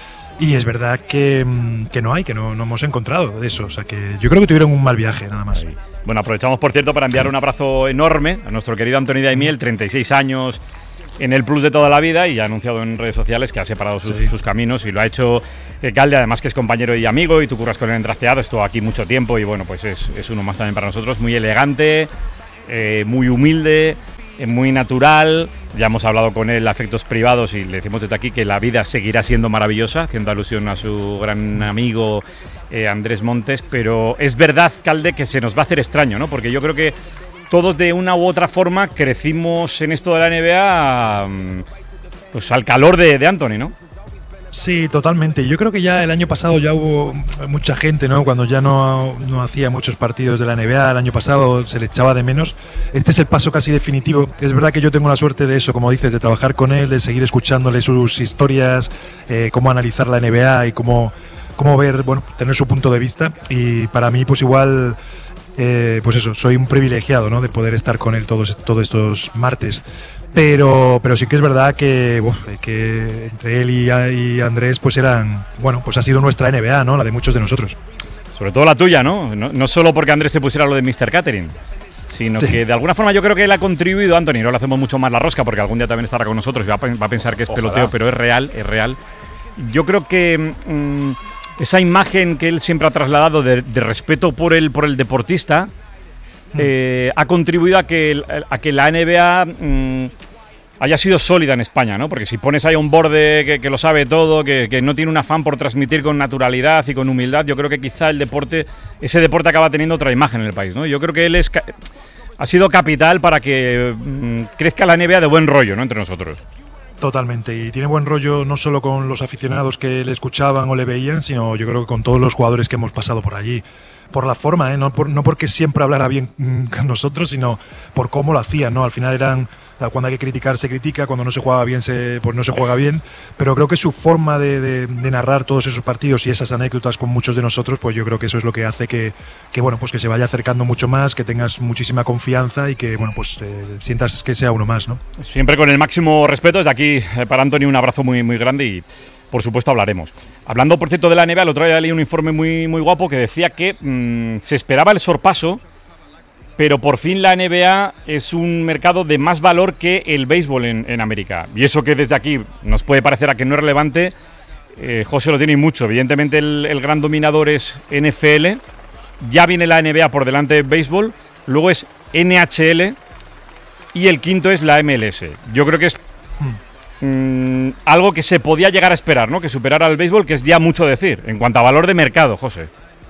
Y es verdad que, que no hay, que no, no hemos encontrado de eso. O sea que yo creo que tuvieron un mal viaje, nada más. Bueno, aprovechamos, por cierto, para enviar un abrazo enorme a nuestro querido Anthony Daimiel, treinta y seis años en el Plus de toda la vida, y ha anunciado en redes sociales que ha separado sus, sí. sus caminos, y lo ha hecho eh, Calde, además que es compañero y amigo, y tú curras con él en Trasteado, estuvo aquí mucho tiempo, y bueno, pues es, es uno más también para nosotros, muy elegante, eh, muy humilde, eh, muy natural. Ya hemos hablado con él a efectos privados y le decimos desde aquí que la vida seguirá siendo maravillosa, haciendo alusión a su gran amigo eh, Andrés Montes, pero es verdad, Calde, que se nos va a hacer extraño, ¿no? Porque yo creo que todos de una u otra forma crecimos en esto de la N B A pues al calor de, de Anthony, ¿no? Sí, totalmente. Yo creo que ya el año pasado ya hubo mucha gente, ¿no? Cuando ya no, no hacía muchos partidos de la N B A, el año pasado se le echaba de menos. Este es el paso casi definitivo. Es verdad que yo tengo la suerte de eso, como dices, de trabajar con él, de seguir escuchándole sus historias, eh, cómo analizar la N B A y cómo, cómo ver, bueno, tener su punto de vista. Y para mí, pues igual... Eh, pues eso, soy un privilegiado, ¿no? De poder estar con él todos, todos estos martes. Pero, pero sí que es verdad que, uf, que entre él y, y Andrés, pues eran, bueno, pues ha sido nuestra N B A, ¿no? La de muchos de nosotros. Sobre todo la tuya, ¿no? No, no solo porque Andrés se pusiera lo de míster Catering, sino sí. que de alguna forma yo creo que él ha contribuido, Anthony, no le hacemos mucho más la rosca porque algún día también estará con nosotros y va a, va a pensar que es Ojalá. peloteo, pero es real, es real. Yo creo que... Mmm, esa imagen que él siempre ha trasladado de, de respeto por el, por el deportista mm. eh, ha contribuido a que, a que la N B A mm, haya sido sólida en España, ¿no? Porque si pones ahí a un borde que, que lo sabe todo, que, que no tiene un afán por transmitir con naturalidad y con humildad, yo creo que quizá el deporte, ese deporte acaba teniendo otra imagen en el país, ¿no? Yo creo que él es, ha sido capital para que mm, crezca la N B A de buen rollo, ¿no? Entre nosotros. Totalmente, y tiene buen rollo no solo con los aficionados que le escuchaban o le veían, sino yo creo que con todos los jugadores que hemos pasado por allí. Por la forma, ¿eh? no, por, no porque siempre hablara bien con nosotros, sino por cómo lo hacían, ¿no? Al final eran, cuando hay que criticar se critica, cuando no se juega bien se, pues no se juega bien, pero creo que su forma de, de, de narrar todos esos partidos y esas anécdotas con muchos de nosotros, pues yo creo que eso es lo que hace que, que bueno, pues que se vaya acercando mucho más, que tengas muchísima confianza y que, bueno, pues eh, sientas que sea uno más, ¿no? Siempre con el máximo respeto. Desde aquí, eh, para Anthony, un abrazo muy, muy grande y... por supuesto hablaremos. Hablando, por cierto, de la N B A, el otro día leí un informe muy, muy guapo que decía que mmm, se esperaba el sorpaso, pero por fin la N B A es un mercado de más valor que el béisbol en, en América. Y eso que desde aquí nos puede parecer a que no es relevante, eh, José lo tiene mucho. Evidentemente el, el gran dominador es N F L, ya viene la N B A por delante de béisbol, luego es N H L y el quinto es la M L S. Yo creo que es... Hmm. Mm, algo que se podía llegar a esperar, ¿no? Que superara al béisbol, que es ya mucho decir en cuanto a valor de mercado, José.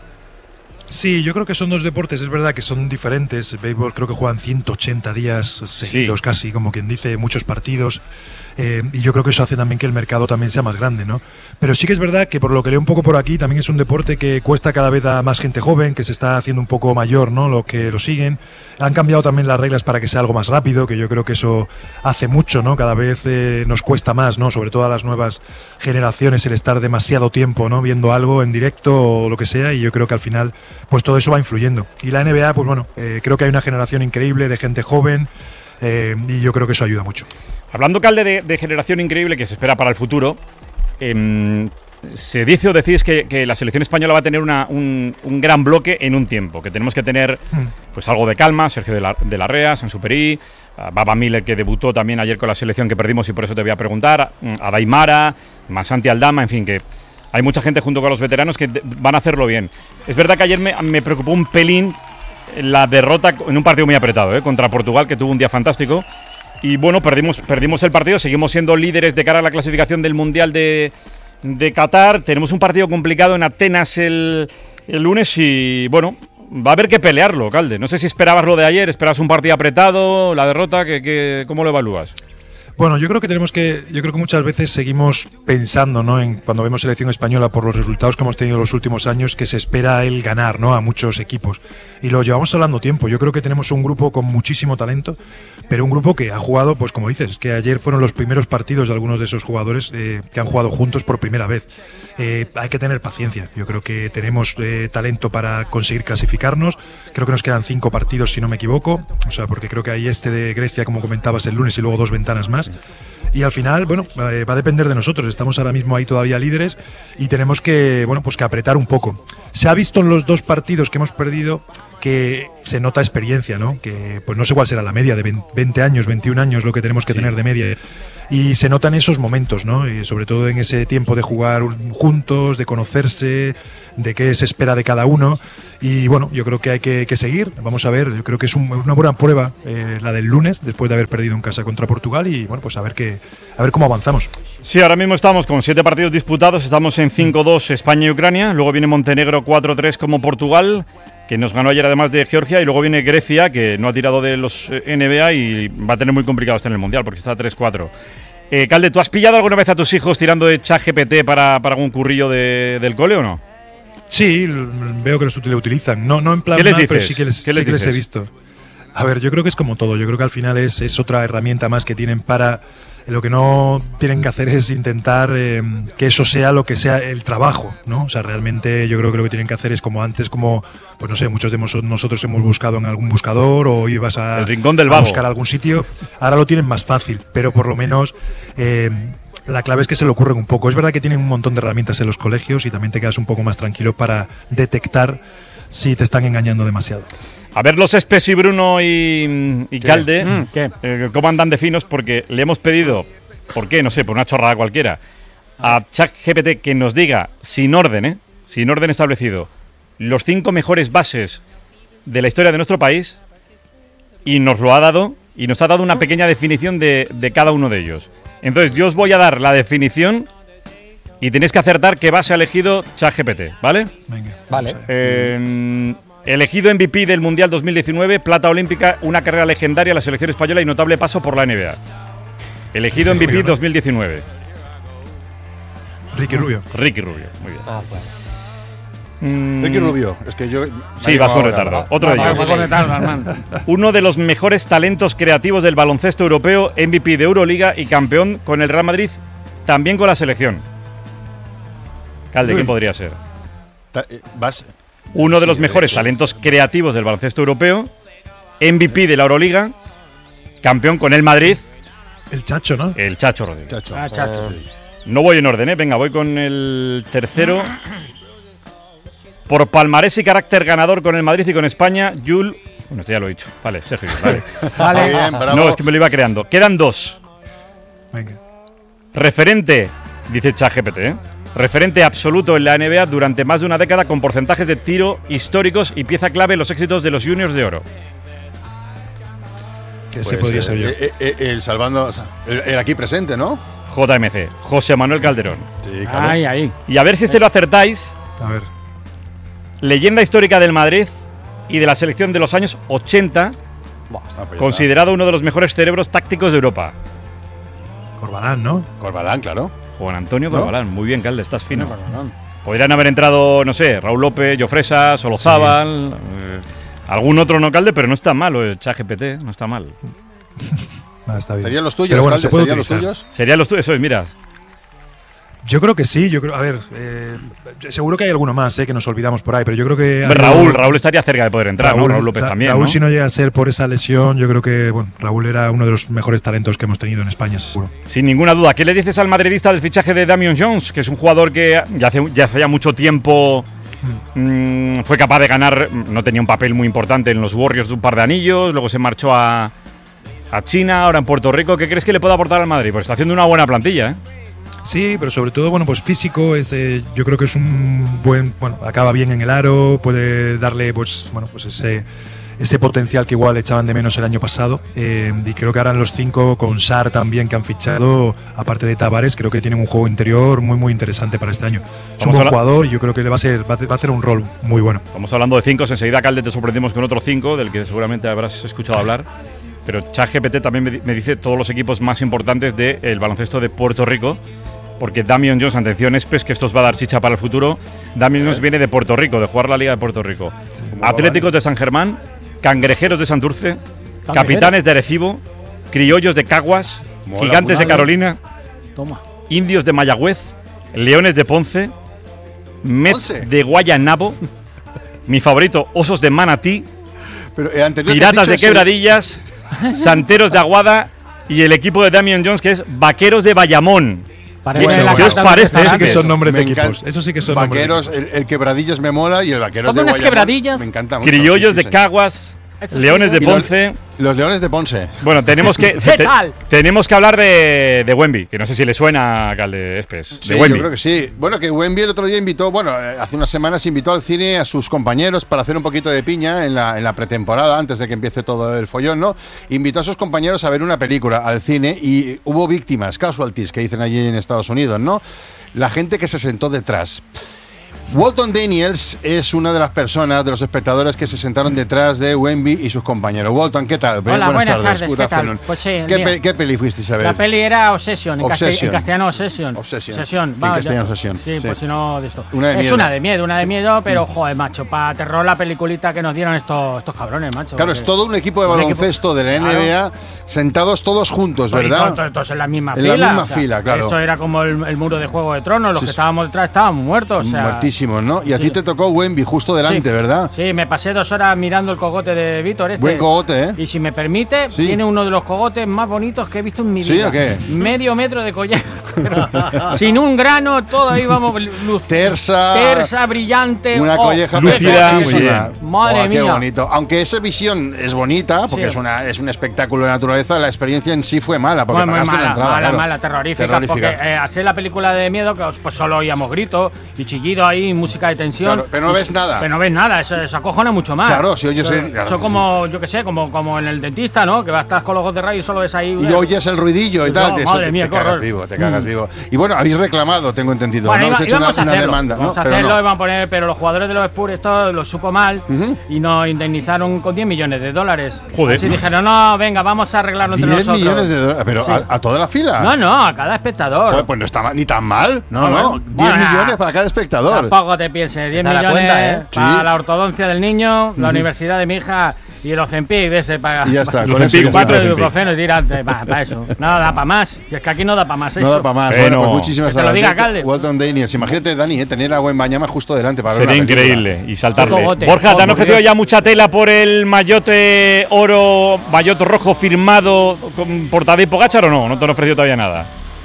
Sí, yo creo que son dos deportes, es verdad que son diferentes. El béisbol creo que juegan ciento ochenta días seguidos, sí. casi, como quien dice, muchos partidos. Eh, y yo creo que eso hace también que el mercado también sea más grande, ¿no? Pero sí que es verdad que por lo que leo un poco por aquí, también es un deporte que cuesta cada vez a más gente joven, que se está haciendo un poco mayor, ¿no? Lo que lo siguen. Han cambiado también las reglas para que sea algo más rápido, que yo creo que eso hace mucho, ¿no? Cada vez eh, nos cuesta más, ¿no? Sobre todo a las nuevas generaciones el estar demasiado tiempo, ¿no? Viendo algo en directo o lo que sea, y yo creo que al final, pues todo eso va influyendo. Y la N B A, pues bueno, eh, creo que hay una generación increíble de gente joven, eh, y yo creo que eso ayuda mucho. Hablando, Calde, de, de generación increíble que se espera para el futuro, eh, se dice o decís que, que la selección española va a tener una, un, un gran bloque en un tiempo, que tenemos que tener pues algo de calma, Sergio de la, de la Rea, Sansuperi, Baba Miller, que debutó también ayer con la selección que perdimos y por eso te voy a preguntar, a Daimara, más Santi Aldama, en fin, que hay mucha gente junto con los veteranos que van a hacerlo bien. Es verdad que ayer me, me preocupó un pelín la derrota en un partido muy apretado, ¿eh? Contra Portugal, que tuvo un día fantástico. Y bueno, perdimos, perdimos el partido, seguimos siendo líderes de cara a la clasificación del Mundial de, de Qatar. Tenemos un partido complicado en Atenas el, el lunes y, bueno, va a haber que pelearlo, Calde. No sé si esperabas lo de ayer, esperabas un partido apretado, la derrota, que, que, ¿cómo lo evalúas? Bueno, yo creo que tenemos que, yo creo que muchas veces seguimos pensando, ¿no? En cuando vemos selección española por los resultados que hemos tenido en los últimos años, que se espera el ganar, ¿no? A muchos equipos. Y lo llevamos hablando tiempo. Yo creo que tenemos un grupo con muchísimo talento, pero un grupo que ha jugado, pues como dices, es que ayer fueron los primeros partidos de algunos de esos jugadores eh, que han jugado juntos por primera vez. Eh, hay que tener paciencia. Yo creo que tenemos eh, talento para conseguir clasificarnos. Creo que nos quedan cinco partidos, si no me equivoco. O sea, porque creo que hay este de Grecia, como comentabas, el lunes y luego dos ventanas más. Y al final, bueno, eh, va a depender de nosotros. Estamos ahora mismo ahí todavía líderes y tenemos que, bueno, pues que apretar un poco. Se ha visto en los dos partidos que hemos perdido que se nota experiencia, ¿no? Que pues no sé cuál será la media de veinte años, veintiún años lo que tenemos que sí. tener de media. Y se notan esos momentos, ¿no? Y sobre todo en ese tiempo de jugar juntos, de conocerse, de qué se espera de cada uno. Y bueno, yo creo que hay que, que seguir. Vamos a ver, yo creo que es un, una buena prueba eh, la del lunes, después de haber perdido en casa contra Portugal. Y bueno, pues a ver, qué, a ver cómo avanzamos. Sí, ahora mismo estamos con siete partidos disputados. Estamos en cinco dos España y Ucrania. Luego viene Montenegro cuatro tres como Portugal, que nos ganó ayer además de Georgia. Y luego viene Grecia, que no ha tirado de los N B A y va a tener muy complicado estar en el Mundial, porque está tres cuatro. Eh, Calde, ¿tú has pillado alguna vez a tus hijos tirando de ChatGPT para, para algún currillo de, del cole o no? Sí, veo que los lo utilizan. No, no en plan ¿Qué les mal, dices? pero sí que les, ¿Qué les, sí que les he visto. A ver, yo creo que es como todo. Yo creo que al final es, es otra herramienta más que tienen para... Lo que no tienen que hacer es intentar eh, que eso sea lo que sea el trabajo, ¿no? O sea, realmente yo creo que lo que tienen que hacer es como antes, como, pues no sé, muchos de nosotros hemos buscado en algún buscador o ibas a, el rincón del a vago. buscar algún sitio. Ahora lo tienen más fácil, pero por lo menos... Eh, la clave es que se le ocurren un poco. Es verdad que tienen un montón de herramientas en los colegios y también te quedas un poco más tranquilo para detectar si te están engañando demasiado. A ver los Espes y Bruno y, y Calde, mm, ¿qué? Eh, cómo andan de finos, porque le hemos pedido, ¿por qué? No sé, por una chorrada cualquiera, a ChatGPT que nos diga, sin orden, ¿eh? sin orden establecido, los cinco mejores bases de la historia de nuestro país, y nos lo ha dado, y nos ha dado una pequeña definición de, de cada uno de ellos. Entonces yo os voy a dar la definición y tenéis que acertar qué base ha elegido ChatGPT, ¿vale? Venga. Vale. Eh, elegido M V P del Mundial dos mil diecinueve, plata olímpica, una carrera legendaria, la selección española y notable paso por la N B A. Elegido M V P dos mil diecinueve. Ricky Rubio. Ricky Rubio, muy bien. Ah, bueno. Mm, Ricky Rubio, es que yo... Sí, vas con retardo. Otro de ellos. Vas con retardo, Armando. Uno de los mejores talentos creativos del baloncesto europeo, M V P de Euroliga y campeón con el Real Madrid, también con la selección. Calde, ¿quién podría ser? Ta- eh, vas... Uno de los Sí, mejores de talentos creativos del baloncesto europeo, M V P de la Euroliga, campeón con el Madrid, El Chacho, ¿no? el Chacho Rodríguez. Chacho. Ah, chacho. No voy en orden, ¿eh? Venga, voy con el tercero. Por palmarés y carácter ganador con el Madrid y con España, Jul... Bueno, esto ya lo he dicho. Vale, Sergio, vale. Vale. Muy bien, bravo. No, es que me lo iba creando. Quedan dos. Venga. Referente, dice ChatGPT, ¿eh? Referente absoluto en la N B A durante más de una década con porcentajes de tiro históricos y pieza clave en los éxitos de los Juniors de Oro. Que Pues, ese podría eh, ser yo. eh, eh, el salvando... El, el aquí presente, ¿no? J M C, José Manuel Calderón. Sí, claro. Ahí, ahí. Y a ver si este lo acertáis. A ver. Leyenda histórica del Madrid y de la selección de los años ochenta, Buah, está pues, considerado uno de los mejores cerebros tácticos de Europa. Corbalán, ¿no? Corbalán, claro. Juan Antonio ¿No? Corbalán, muy bien, Calde, estás fino. Perdón. Podrían haber entrado, no sé, Raúl López, Jofresa, Solozábal, eh, algún otro no, Calde, pero no está mal, o el ChatGPT, no está mal. Ah, está bien. ¿Serían los tuyos, Pero bueno, Calde? se puede ¿Serían los utilizar. tuyos? Serían los tuyos, eso es, mira. Yo creo que sí, yo creo, a ver, eh, seguro que hay alguno más, eh, que nos olvidamos por ahí, pero yo creo que... hay Raúl, algo- Raúl estaría cerca de poder entrar, ¿no? Raúl López Ra- también, Raúl, ¿no? si no llega a ser por esa lesión, yo creo que, bueno, Raúl era uno de los mejores talentos que hemos tenido en España, seguro. Sin ninguna duda. ¿Qué le dices al madridista del fichaje de Damian Jones? Que es un jugador que ya hace, ya hace ya mucho tiempo mm, fue capaz de ganar, no tenía un papel muy importante en los Warriors de un par de anillos, luego se marchó a, a China, ahora en Puerto Rico. ¿Qué crees que le puede aportar al Madrid? Pues está haciendo una buena plantilla, ¿eh? Sí, pero sobre todo, bueno, pues físico, es, eh, yo creo que es un buen, bueno, acaba bien en el aro, puede darle, pues, bueno, pues ese, ese potencial que igual echaban de menos el año pasado. Eh, y creo que ahora en los cinco, con Sar también que han fichado, aparte de Tavares, creo que tienen un juego interior muy muy interesante para este año. Es un buen jugador y yo creo que le va a, ser, va a hacer un rol muy bueno. Estamos hablando de cinco, enseguida, Calde, te sorprendimos con otro cinco, del que seguramente habrás escuchado hablar. Pero ChatGPT también me, me dice todos los equipos más importantes del baloncesto de Puerto Rico, porque Damian Jones, atención, Espes, que esto os va a dar chicha para el futuro. Damian Jones viene de Puerto Rico, de jugar la Liga de Puerto Rico. Atléticos de San Germán, Cangrejeros de Santurce, ¿Cangrejero? Capitanes de Arecibo, Criollos de Caguas, Mola, Gigantes de Carolina, Toma. Indios de Mayagüez, Leones de Ponce, Mets de Guayanabo, mi favorito, Osos de Manatí, Pero, eh, Piratas de Quebradillas, Santeros de Aguada y el equipo de Damian Jones, que es Vaqueros de Bayamón. Bueno, ¿Qué os parece? Eso sí que son nombres Me de equipos. encanta. Eso sí que son Vaqueros, nombres de equipos. el, el Quebradillas me mola y el Vaqueros de ¿Cómo unas Guayamón Quebradillas? me encanta mucho. Criollos sí, sí, de sí. Caguas, Eso Leones sí. de Y los- Ponce. Los Leones de Ponce. Bueno, tenemos que ¿Qué te- tal? tenemos que hablar de, de Wemby, que no sé si le suena a Calde Espes. Sí, de yo Wemby. creo que sí. Bueno, que Wemby el otro día invitó, bueno, eh, hace unas semanas invitó al cine a sus compañeros para hacer un poquito de piña en la, en la pretemporada, antes de que empiece todo el follón, ¿no? Invitó a sus compañeros a ver una película al cine y hubo víctimas, casualties, que dicen allí en Estados Unidos, ¿no? La gente que se sentó detrás. Walton Daniels es una de las personas, de los espectadores que se sentaron detrás de Wemby y sus compañeros. Walton, ¿qué tal? Hola, buenas tardes, Good ¿qué tal? afternoon. Pues sí, el ¿Qué, día. pe- qué peli fuisteis a ver? La peli era Obsession, en, castell- Obsession. en castellano Obsession. Obsession. En vamos, castellano ya- Obsession, Sí, sí. pues si no de esto. Una de es miedo. una de miedo, una de miedo, pero joder, macho, para terror la peliculita que nos dieron estos, estos cabrones, macho. Claro, porque- es todo un equipo de un equipo- baloncesto de la N B A sentados todos juntos, Y ¿verdad? todos, todos en la misma En la fila. misma o sea, fila, claro. Esto era como el, el muro de Juego de Tronos, los Sí, que sí. estábamos detrás estábamos muertos. O sea, Muertísimos, ¿no? Y a sí. ti te tocó Wemby justo delante, Sí. ¿verdad? Sí, me pasé dos horas mirando el cogote de Víctor. Este. Buen cogote, ¿eh? Y si me permite, Sí. tiene uno de los cogotes más bonitos que he visto en mi ¿Sí vida. o qué? Medio metro de collar. Sin un grano, todo ahí vamos. Luz. Tersa. Tersa, brillante. Una oh, colleja lúcida, perfectísima. muy Madre Oh, mía. Qué bonito. Aunque esa visión es bonita, porque Sí. es una es un espectáculo de naturaleza, la experiencia en sí fue mala, porque Muy, muy pagaste mala, la entrada. mala, claro. mala, terrorífica, Terrorífica. porque eh, hacer la película de miedo, que pues solo oíamos gritos y chillidos ahí, música de tensión. Claro, pero no ves nada. Pero no ves nada, eso, eso acojona mucho más. Claro, si oyes Eso, el- claro. eso como, yo qué sé, como, como en el dentista, ¿no? Que vas estás con los ojos cerrados y solo ves ahí. Y oyes el ruidillo y No, tal, de eso madre te, mía, te qué cagas horror. vivo, te cagas Mm. vivo. Y bueno, habéis reclamado, tengo entendido, Bueno, ¿no? iba- Habéis hecho una, íbamos a una hacerlo, demanda, vamos ¿no? a Pero hacerlo, no. iban a poner, pero los jugadores de los Spurs esto lo supo mal y nos indemnizaron con diez millones de dólares. Joder. Así dijeron, no, venga, vamos a arreglarlo entre diez nosotros. millones de dólares, pero Sí. a, a toda la fila. No, no, a cada espectador. Joder, pues no está ma- ni tan mal. No, Ah, no. bueno. diez Bueno, millones para cada espectador. Tampoco te pienses, diez Esa es la millones cuenta, ¿eh? para Sí. la ortodoncia del niño, la Ujú. universidad de mi hija y el Ozempic de ese para, Y ya está, para, con eso ya está. cuatro Ozempic. ibuprofeno y tirante, para eso. No da para más, y es que aquí no da para más eso. No da para más. Eh, Bueno, no. pues muchísimas Que te lo gracias. diga, Calde. Walton Daniels. Imagínate, Dani, eh, tener a Wembanyama justo delante para ver Sería una película. increíble y saltarle. Cogote. Borja, ¿te han Oh, por ofrecido Dios. ya mucha tela por el mayote oro, mayote rojo firmado con por Tadej Pogačar o no? ¿No te han ofrecido todavía nada?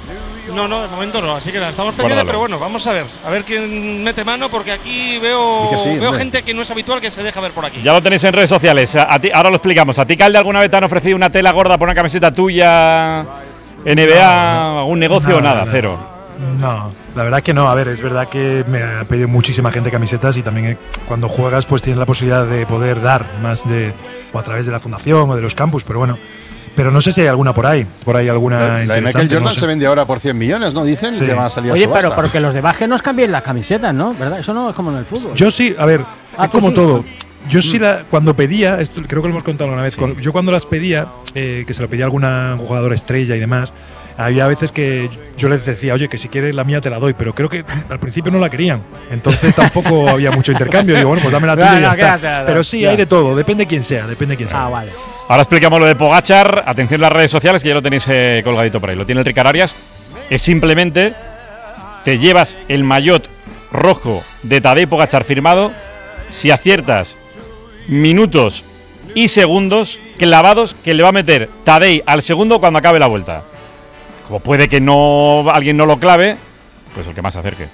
No, no, de momento no, así que nada, estamos pendientes, Guárdalo. pero bueno, vamos a ver, a ver quién mete mano, porque aquí veo, Di que sí, veo hombre. gente que no es habitual que se deja ver por aquí. Ya lo tenéis en redes sociales. A, a ti, ahora lo explicamos. ¿A ti, Calde, alguna vez te han ofrecido una tela gorda por una camiseta tuya, N B A, algún negocio o Nada, nada? nada. Cero. No, la verdad que no. A ver, es verdad que me ha pedido muchísima gente camisetas y también eh, cuando juegas pues tienes la posibilidad de poder dar más de o a través de la fundación o de los campus, pero bueno. Pero no sé si hay alguna por ahí, por ahí alguna La, la de Michael interesante, Jordan no sé. se vende ahora por cien millones, ¿no? Dicen Sí. que van a salir a Oye, subasta. pero porque los de básquet nos cambien las camisetas, ¿no? ¿Verdad? Eso no es como en el fútbol. Yo sí, a ver, Ah, es tú como sí. todo. Yo sí, la, cuando pedía, esto creo que lo hemos contado una vez, cuando- yo cuando las pedía, eh, que se lo pedía a alguna jugadora estrella y demás, había veces que yo les decía, oye, que si quieres la mía te la doy, pero creo que al principio no la querían. Entonces tampoco había mucho intercambio. Digo, bueno, pues dame la tuya No, y ya no, está. quédatela, Pero sí, ya. hay de todo, depende quién sea, depende quién sea. Ah, vale. Ahora explicamos lo de Pogačar. Atención a las redes sociales, que ya lo tenéis eh, colgadito por ahí. Lo tiene el Ricard Arias. Es simplemente te llevas el maillot rojo de Tadej Pogačar firmado si aciertas minutos y segundos clavados que le va a meter Tadej al segundo cuando acabe la vuelta. Como puede que no alguien no lo clave, pues el que más se acerque.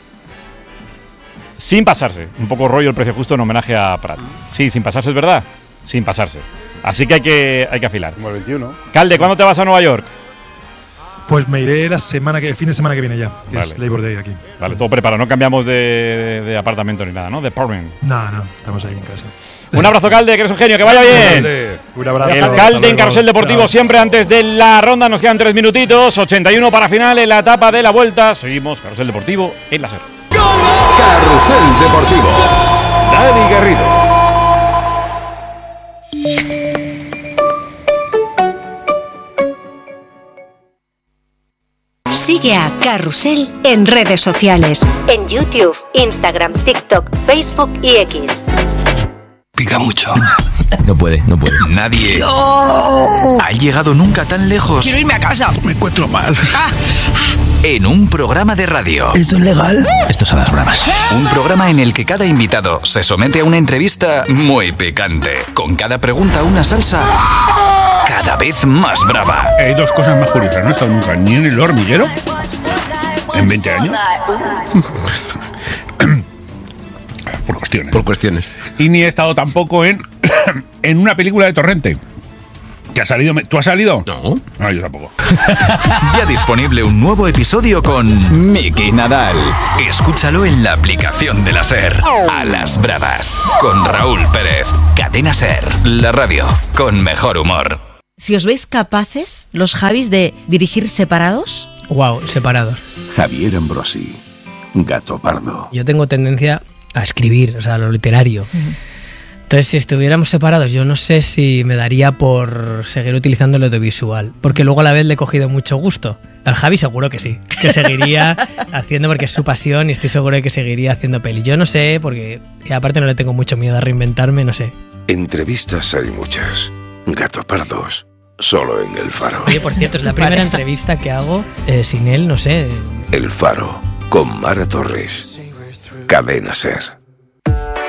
Sin pasarse. Un poco rollo el precio justo en homenaje a Prat. Sí, sin pasarse, es verdad. Sin pasarse. Así que hay que, hay que afilar. Como el veintiuno. Calde, ¿cuándo te vas a Nueva York? Pues me iré la semana que, el fin de semana que viene ya, que Vale. es Labor Day aquí. Vale, todo preparado, no cambiamos de, de apartamento ni nada, ¿no? De apartment. No, no, estamos ahí en casa. Un abrazo, Calde, que eres un genio, que vaya bien. Un abrazo. El Calde en Carrusel Deportivo, siempre antes de la ronda. Nos quedan tres minutitos, ochenta y uno para final en la etapa de la vuelta. Seguimos, Carrusel Deportivo en la SER. Carrusel Deportivo. Dani Garrido. Sigue a Carrusel en redes sociales, en YouTube, Instagram, TikTok, Facebook y X. Pica mucho. No puede, no puede. Nadie No. ha llegado nunca tan lejos. Quiero irme a casa. Me encuentro mal. En un programa de radio. ¿Esto es legal? Esto son las bromas. Un programa en el que cada invitado se somete a una entrevista muy picante. Con cada pregunta una salsa cada vez más brava. Hay dos cosas más curiosas. No he estado nunca ni en el hormiguero en veinte años. Por cuestiones. Por cuestiones. Y ni he estado tampoco en, en una película de Torrente. ¿Que ha salido? ¿Tú has salido? No. No, yo tampoco. Ya disponible un nuevo episodio con Miki Nadal. Escúchalo en la aplicación de la SER. A las bravas. Con Raúl Pérez. Cadena SER. La radio con mejor humor. Si os veis capaces, los Javis, de dirigir separados. Wow, separados. Javier Ambrosi, Gato Pardo. Yo tengo tendencia a escribir, o sea, a lo literario. Uh-huh. Entonces, si estuviéramos separados, yo no sé si me daría por seguir utilizando el audiovisual, porque luego a la vez le he cogido mucho gusto. Al Javi seguro que sí, que seguiría haciendo porque es su pasión y estoy seguro de que seguiría haciendo peli. Yo no sé, porque y aparte no le tengo mucho miedo a reinventarme, no sé. Entrevistas hay muchas. Gato Pardos, solo en El Faro. Oye, por cierto, es la primera entrevista que hago eh, sin él, no sé. El Faro, con Mara Torres. Cadena SER.